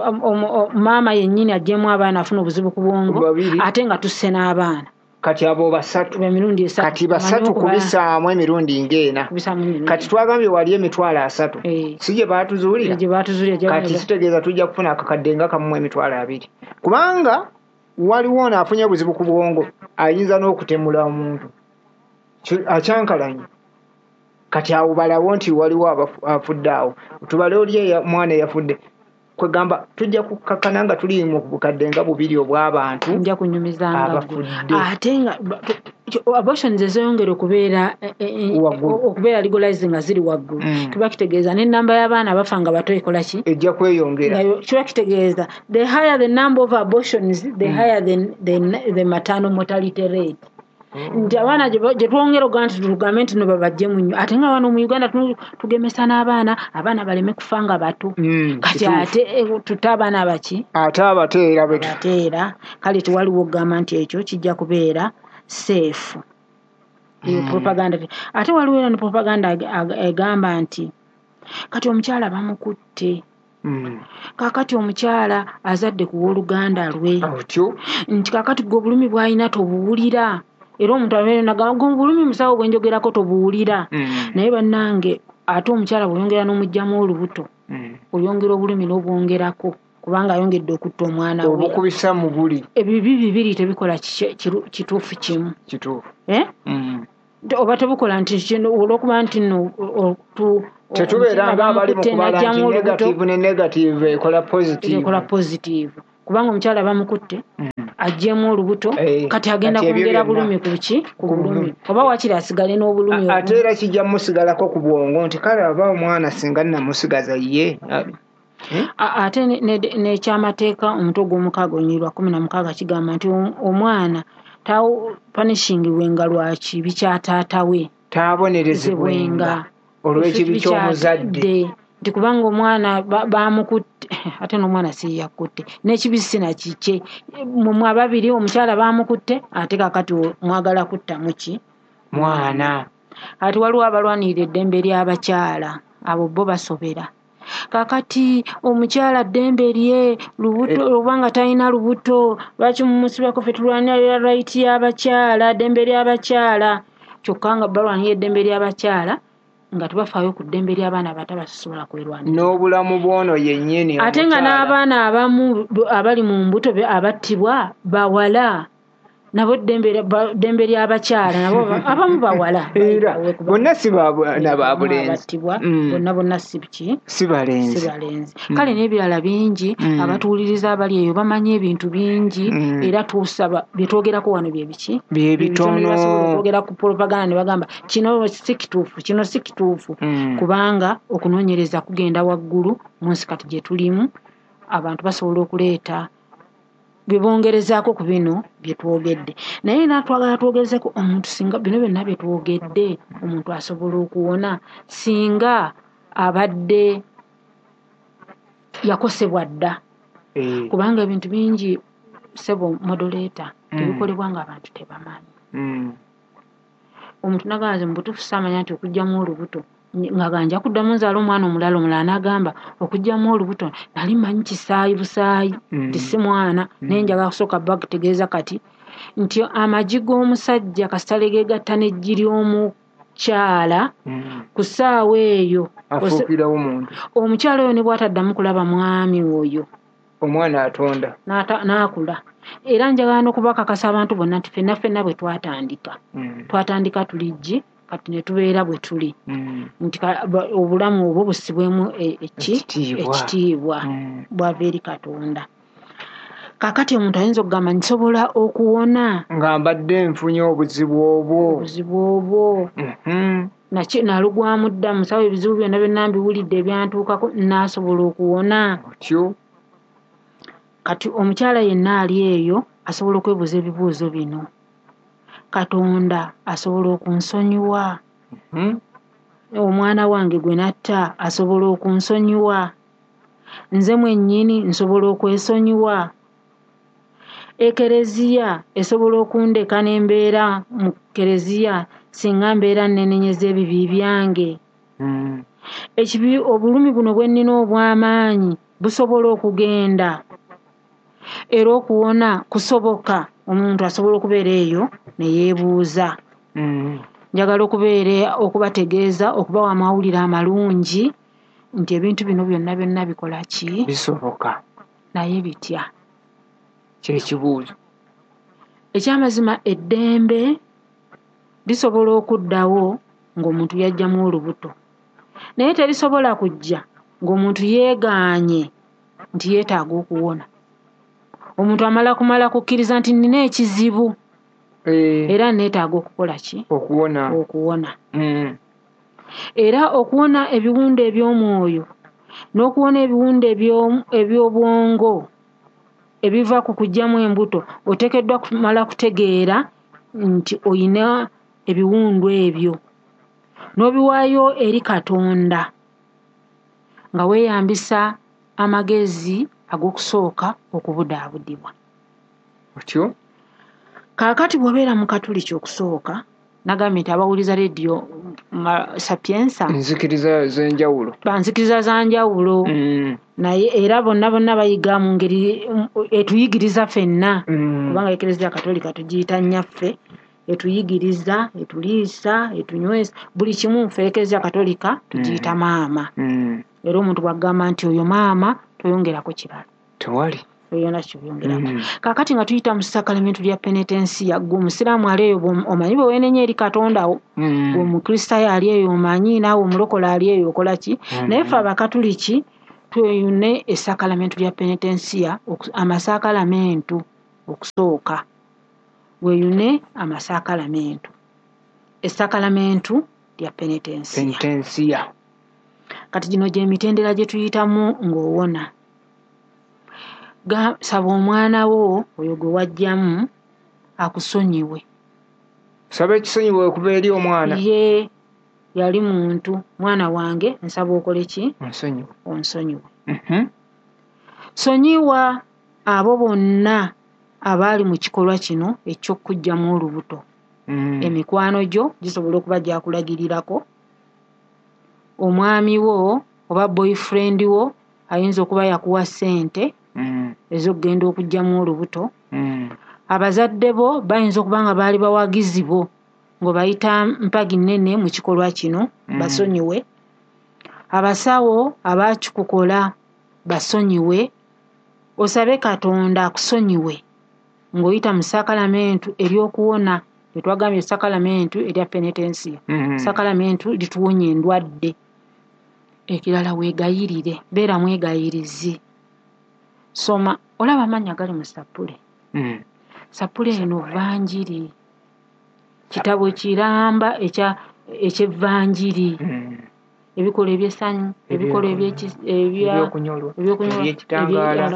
maama yennyini ajjemu abaana afuna obuzibu ku bwongo ate nga tusse n'abaana kati abo basatu emirundi esatu kati basatu kubisaamu emirundi ng'ena kati twagambye wali emitwalo asatu si gye baatuzuulira kati kitegeeza tujja kufuna akakadde nga kamu emitwalo abiri kubanga waliwo ono afunye obuzibu ku bwongo ayinza n'okutemula omuntu akyankalanye kati awo balawo nti waliwo afudde awo tubale oli mwana eyafudde kwegamba tujja kukakkana nga tuli mu bukadde nga bubiri obw'abantu nja kunyumizanga ate nga abortion zezeyongera okubeera okubeera legalizing nga ziri waggulu kiba kitegeeza n'ennamba y'abaana abafa nga bato ekola ki ejja kweyongera kiba kitegeeza the higher the number of abortions the higher the, the, the maternal mortality rate nti abaana gye twongera ogaa nti tugambe nti no babajje mu nnyo ate nga wano mu Uganda tugemesa n'abaana abaana baleme kufa nga bato kati ate tutte abaana abaki ate abateera bateera kale tewaliwo okugamba nti ekyo kijja kubeera seefu propaganda ate waliwo era ne propaganda egamba nti kati omukyala bamukutte Mm. Kakati omukyala azadde ku woluganda lwe. Otyo. Nti kakati gwe obulumi bw'alina tobuwulira. Era omuntu abeera nagamba gwe obulumi musawo bwe njogerako tobuwulira. Mm. Naye bannange ate omukyala bw'oyongera n'omugyamu olubuto. Mm. Oyongera obulumi n'obwongerako kubanga ayongedde okutta omwana we. Obukubisa mu buli. Ebibi bibiri tebikola kituufu kimu. Kituufu. Eh? Mm. Oba tebukola nti kino olw'okuba nti no tetubeera ng'abali mu kubala nti negative ne negative ekola positive. Ekola positive. Kubanga omukyala bamukutte aggyemu olubuto kati agenda kwongera bulumi ku ki ku bulumi oba wakiri asigale n'obulumi ate era kijja musigalako ku bwongo nti kale aba omwana singa nnamusigaza ye ate n'ekyamateeka omutwe gw'omukaaga onyirwa kumi na mukaaga kigamba nti omwana tawo punishingibwenga lwaki bikyataata we taabonerezebwenga olw'ekibi ky'omuzadde nti kubanga omwana bamukutte ate n'omwana si yakutte n'ekibi sinakikye mmwe ababiri omukyala bamukutte ate kakati mwagala kutta muki mwana ati waliwo abalwanirira eddembe ly'abakyala abo bo basobera kakati omukyala ddembe lye lubuto obanga talina lubuto lwaki mumusibako ffe tulwanirira right y'abakyala ddembe ly'abakyala kyokka nga balwanirira eddembe ly'abakyala nga tebafaayo ku ddembe ly'abaana abato abasobola kwerwanira n'obulamu bw'ono yennyini ate nga n'abaana abamu abali mu mbuto abattibwa bawala nabo ddembe ly'abakyala nabo abamu bawala bonna si baana ba bulenzi bonna bonna si biki si balenzi kale n'ebirala bingi abatuwuliriza abali eyo bamanyi ebintu bingi era tusaba bye twogerako wano bye biki bye bitono twogera ku propaganda ne bagamba kino si kituufu kino si kituufu kubanga okunoonyereza kugenda waggulu munsi kati gye tulimu abantu basobola okuleeta bibongerezaako ku bino bye twogedde naye natwagala twogezeko omuntu singa bino byonna bye twogedde omuntu asobola okuwona singa abadde yakosebwa dda kubanga ebintu bingi sebo modoleta tebikolebwa nga abantu tebamanyi omuntu nagaze mu butuufu saamanya nti okugyamu olubuto nga ganja kuddamu nzaala omwana omulala omulala n'agamba okugyamu olubuto nali manyi kisaayi busaayi nti si mwana naye njagala kusooka bakutegeeza kati nti amagi g'omusajja kasitale geegatta n'eggi ly'omukyala ku ssaawa eyo afuukirawo muntu omukyala oyo ne bw'ataddamu kulaba mwami oyo omwana atonda n'akula era njagala n'okubakakasa abantu bonna nti ffenna ffenna bwe twatandika twatandika tulijji kati ne tubeera bwe tuli nti obulamu obwo busibwemu ekitiibwa bwava eri Katonda kakati omuntu ayinza okugamba nsobola okuwona nga mbadde nfunye obuzibu obwo obuzibu obwo nalugwamu dda musawo ebizibu byonna byonna mbiwulidde ebyantuukako naasobola okuwona otyo kati omukyala yenna ali eyo asobola okwebuuza ebibuuzo bino Katonda asobola okunsonyiwa omwana wange gwe natta asobola okunsonyiwa nze mwennyini nsobola okwesonyiwa ekereziya esobola okundeka n'embeera mu kereziya singa mbeera nnenenyeza ebibi byange ekibi obulumi buno bwe nnina obw'amaanyi busobola okugenda era okuwona kusoboka omuntu asobola okubeera eyo ne yeebuuza njagala okubeera okubategeeza okubawa amawulire amalungi nti ebintu bino byonna byonna bikola ki bisoboka naye bitya kyekibuuzo ekyamazima eddembe lisobola okuddawo ng'omuntu yajjamu olubuto naye terisobola kujja ng'omuntu yeegaanye nti yeetaaga okuwona omuntu amala kumala kukkiriza nti nina ekizibu era neetaaga okukola ki okuwona okuwona era okuwona ebiwundu eby'omwoyo n'okuwona ebiwundu eby'obwongo ebiva ku kuggyamu embuto oteekeddwa kumala kutegeera nti oyina ebiwundu ebyo n'obiwaayo eri Katonda nga weeyambisa amagezi ag'okusooka okubudaabudibwa otyo kaakati bw'obeera mu katuli ky'okusooka nagambye nti abawuliza leediyo sapiensa nzikiriza z'enjawulo banzikiriza za njawulo mm. naye era bonna bonna bayiga mu ngeri etuyigiriza ffenna mm. kubanga eklezia katolika tugiyita nnyaffe etuyigiriza etuliisa etunywesa buli kimu ffe eklezia katolika tugiyita mm. maama mm. era omuntu bwagamba nti oyo maama toyongerako kirala tewali yona kyobiyongerako mm. kakati nga tuyita mu sakalamentu lya penetensiya gwe omusiraamu ali eyo omanyi bwe weenenya eri katondawo mm. gwe omukristaayo ali eyo omanyi naawe omulokola ali eyo okola ki mm. naye ffe abakatuliki tweyune esakalamentu lya penetensiya amasakalamentu okusooka weeyune amasakalamentu esakalamentu lya penetensiya penetensiya kati gino gy'emitendera gye tuyitamu ng'owona saba omwana wo oyo gwe wajjamu akusonyiwe saba ekisonyiwe okuva eri omwana ye yali muntu mwana wange nsaba okole ki onsonyiwe onsonyiwe mm-hmm. sonyiwa abo bonna abaali mu kikolwa kino eky'okujjamu olubuto mm. emikwano gyo gisobola okuba gyakulagirirako omwami wo oba boyfriend wo ayinza okuba yakuwa ssente mm. ez'okugenda okujjamu olubuto mm. abazadde bo bayinza okuba nga baali bawagizi bo ng'obayita mpagi nnene mu kikolwa kino mm. basonyiwe abasawo abaakikukola basonyiwe osabe katonda akusonyiwe ng'oyita mu sakalamentu ery'okuwona etwagambye sakalamentu erya penetensiya mm-hmm. sakalamentu lituwonya endwadde ekirala weegayirire beera mwegayirizi soma olaba amannya gali mu sapule mm. sapule eno vanjiri kitabo kiramba ekya eky'evanjiri mm. ebikola ebyessanyu ebikola ebyokunyolwa ebyekitangaala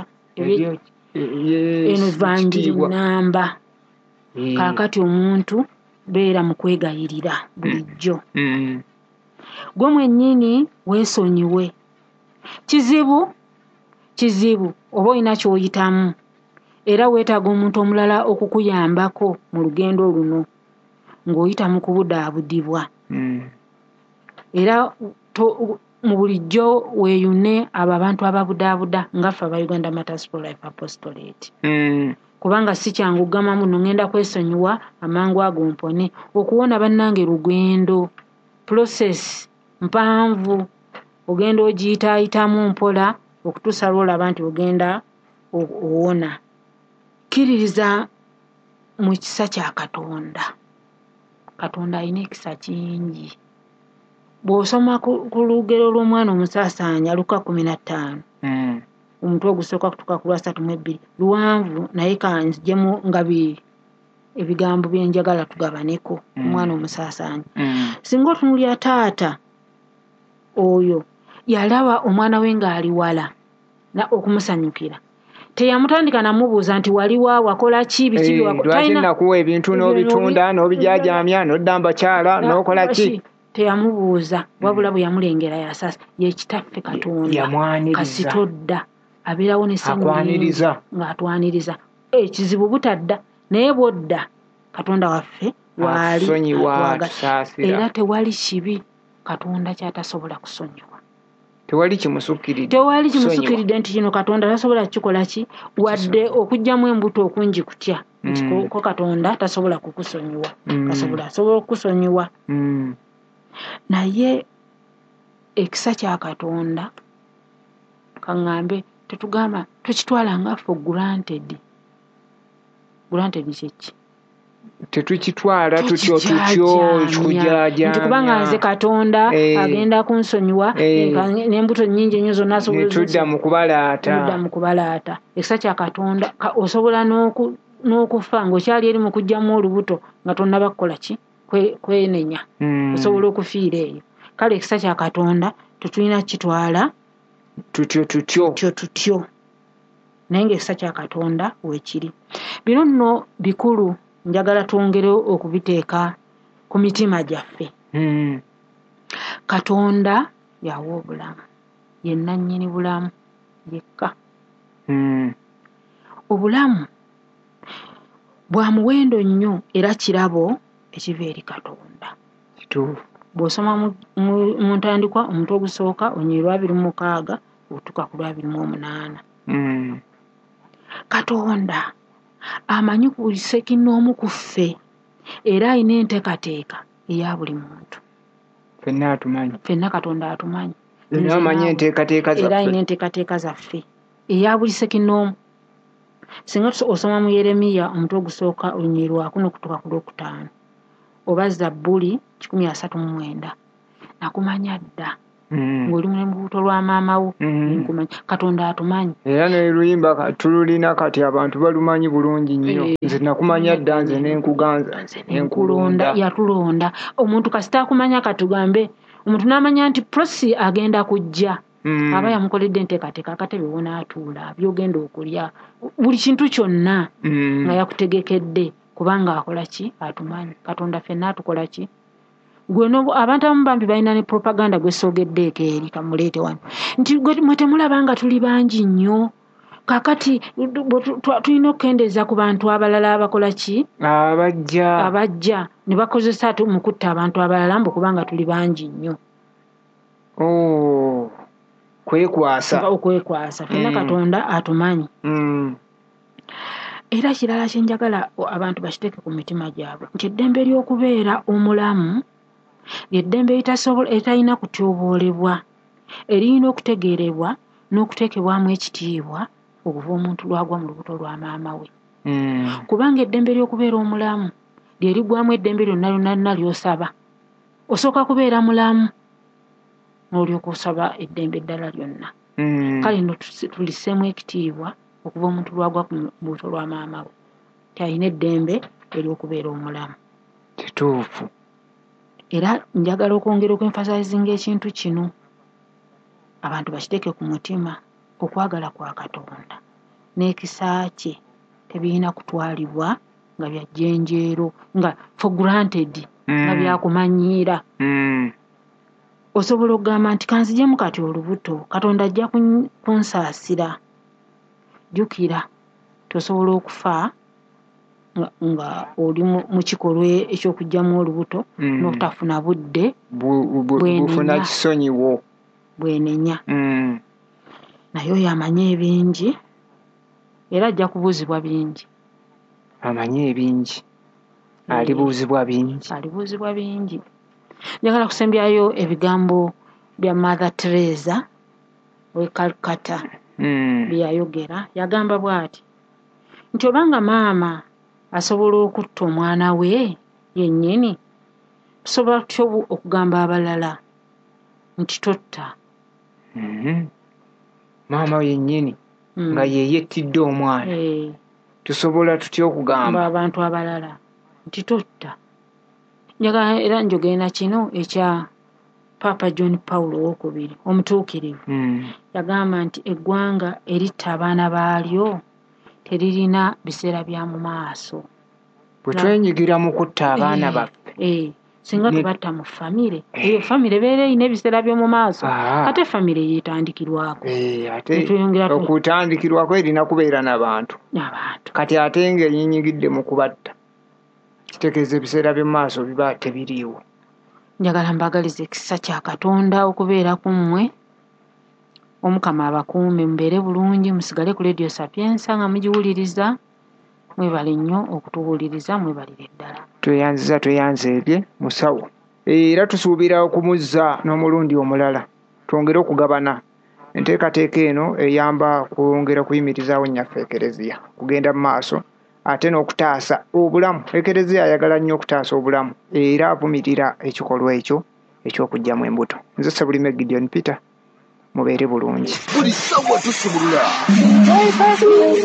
eno vanjiri namba kaakati omuntu beera mu kwegayirira bulijjo mm. gwe mwennyini weesonyiwe kizibu kizibu oba olina ky'oyitamu era weetaaga omuntu omulala okukuyambako mu lugendo luno ng'oyita mu kubudaabudibwa mm. era to, mu bulijjo weeyune abo abantu ababudaabuda ngaffe aba Uganda Matters for Life Apostolate mm. kubanga si kyangu gama muno ngenda kwesonyiwa amangu ago mpone okuwona bannange lugendo process mpanvu ogenda ogiyitaayitamu mpola okutuusa lwolaba nti ogenda owonakkiririza mu kisa kya Katonda. Katonda alina ekisa kingi. Bw'osoma ku lugero lw'omwana omusaasaanya Luka kumi na ttaano mm. omutwe ogusooka kutuuka ku lwasatu mu ebbiri luwanvu naye kanzigemu nga ebigambo byenjagala tugabaneko mm. omwana omusaasaanya mm. singa otunulya taata oyo yalaba omwana we ng'ali wala na okumusanyukira teyamutandika namubuuza nti waliwa wakola ki biki hey, lwaki nakuwa ebintu n'obitunda n'obijaajamya n'odda mbakyala n'okola ki teyamubuuza wabula bwe yamulengera yasasa yekitaffe Katonda kasitodda abeerawo n'essanyu ng'atwaniriza ekizibu butadda naye bwodda Katonda waffe waali era tewali kibi Katonda kyatasobola kusonyiwa. Tewali kimusukkiridde. Tewali kimusukkiridde nti kino Katonda tasobola kikola ki wadde okujjamu embuto okungi kutya mm. ko Katonda tasobola kukusonyiwa mm. kasobola asobola okukusonyiwa mm. naye ekisa kya Katonda kaŋŋambe tetugamba tukitwala nga for granted. Granted kyeki tetukitwala tutyo tutyo kujaaja nti kubanga nze Katonda hey. agenda kunsonyiwa hey. n'embuto nnyingi nnyo zonna tudda mu kubalaata tudda mu kubalaata ekisa kya Katonda osobola n'oku n'okufa ng'okyali eri mu kujjamu olubuto nga tonnaba kukola ki kwenenya mm. osobola okufiira eyo kale ekisa kya Katonda tetulina kitwala tutyo tutyo tutyo tutyo naye ng'ekisa kya Katonda weekiri. Bino nno bikulu njagala twongere okubiteeka ku mitima gyaffe mm. Katonda yawa obulamu yenna nnyini bulamu yekka mm. obulamu bwa muwendo nnyo era kirabo ekiva eri Katonda kituufu bw'osoma mu ntandikwa omutwe ogusooka onyiirwa abiri mu mukaaga otuuka ku lwabiri mu omunaana. Katonda amanyi ku buli sekinnoomu ku ffe era alina enteekateeka eya buli muntu. Ffenna atumanyi. Ffenna Katonda atumanyi. Era amanyi enteekateeka zaffe. Era alina enteekateeka zaffe eya buli sekinnoomu. Singa osoma mu Yeremiya omutwe ogusooka olunyiirwako n'okutuuka ku lwokutaano oba Zabbuli kikumi asatu mu mwenda nakumanya dda ng'oli mu lubuto lwa maama wo nkumanya. Katonda atumanyi. Era n'oluyimba tululina kati abantu balumanyi bulungi nnyo. Nze nakumanya dda nze n'enkuganza enkulonda yatulonda. Omuntu kasita akumanya katugambe omuntu n'amanya nti Prosi agenda kujja aba yamukoledde enteekateeka akatebe w'onaatuula by'ogenda okulya buli kintu kyonna nga yakutegekedde kubanga akola ki atumanyi. Katonda ffenna atukola ki gwe abantu abamu bambi balina ne propaganda gwe soogeddeeko eri kamuleete wano nti mwe temulaba nga tuli bangi nnyo kakati tulina okukendeeza ku bantu abalala abakola ki abajja abajja ne bakozesa ate mu kutta abantu abalala mbu kubanga tuli bangi nnyo. Oh, kwekwasa okwekwasa ffenna Katonda atumanyi. Era kirala kye njagala abantu bakiteeke ku mitima gyabwe nti eddembe ly'okubeera omulamu ly'eddembe etalina kutyoboolebwa eriyina okutegeerebwa n'okuteekebwamu ekitiibwa okuva omuntu lwagwa mu lubuto lwa maama we. Kubanga eddembe ly'okubeera omulamu lye liggwamu eddembe lyonna lyonna ly'osaba. Osooka kubeera mulamu n'olyoka osaba eddembe eddala lyonna. Kale nno tulisseemu ekitiibwa okuva omuntu lwagwa mu lubuto lwa maama we tyalina eddembe ery'okubeera omulamu. Kituufu. Era njagala okwongera okwenfasaizinga ekintu kino abantu bakiteeke ku mutima okwagala kwa Katonda n'ekisa kye tebirina kutwalibwa nga bya jjenjeero nga for granted nga byakumanyiira. Osobola okugamba nti kanzijemu kati olubuto Katonda ajja kunsaasira. Jjukira tosobola okufa nga oli mu kikolwa eky'okugyamu olubuto n'otafuna budde bufuna kisonyiwo bwenenya. Naye oyo amanyi ebingi era ajja kubuuzibwa bingi. Amanyi ebingi alibuuzibwa bingi alibuuzibwa bingi. Njagala kusembyayo ebigambo bya Mother Teresa w'e Calcutta bye yayogera. Yagamba bw'ati nti obanga maama asobola okutta omwana we yennyini tusobola tutya okugamba abalala nti totta. Maama yennyini nga ye yettidde omwana tusobola tutya okugamba abantu abalala nti totta. Njagala era njogere na kino ekya Papa John Paul owookubiri omutuukirivu. Yagamba nti eggwanga eritta abaana baalyo teririna biseera bya mu maaso. Bwe twenyigira mu kutta abaana baffe singa tubatta mu famire eyo famire ebeera erina ebiseera by'omu maaso ate famire yeetandikirwako. Okutandikirwako erina kubeera n'abantu kati ate ng'erinyigidde mu kubatta kitegeeza ebiseera by'omu maaso biba tebiriiwo. Njagala mbagaliza ekisa kya Katonda okubeera ku mmwe. Omukama abakuume mubeere bulungi musigale ku Radio Sapienza nga mugiwuliriza. Mwebale nnyo okutuwuliriza mwebalire ddala. Tweyanziza tweyanzeebye musawo. Era tusuubira okumuzza n'omulundi omulala. Twongere okugabana. Enteekateeka eno eyamba kwongera kuyimirizaawo nnyaffe Ekereziya kugenda mu maaso ate n'okutaasa obulamu. Ekereziya ayagala nnyo okutaasa obulamu era avumirira ekikolwa ekyo eky'okugyamu embuto. Nze Ssebulime Gideon Peter mubeere bulungi. Buli ssaawa tusumulula.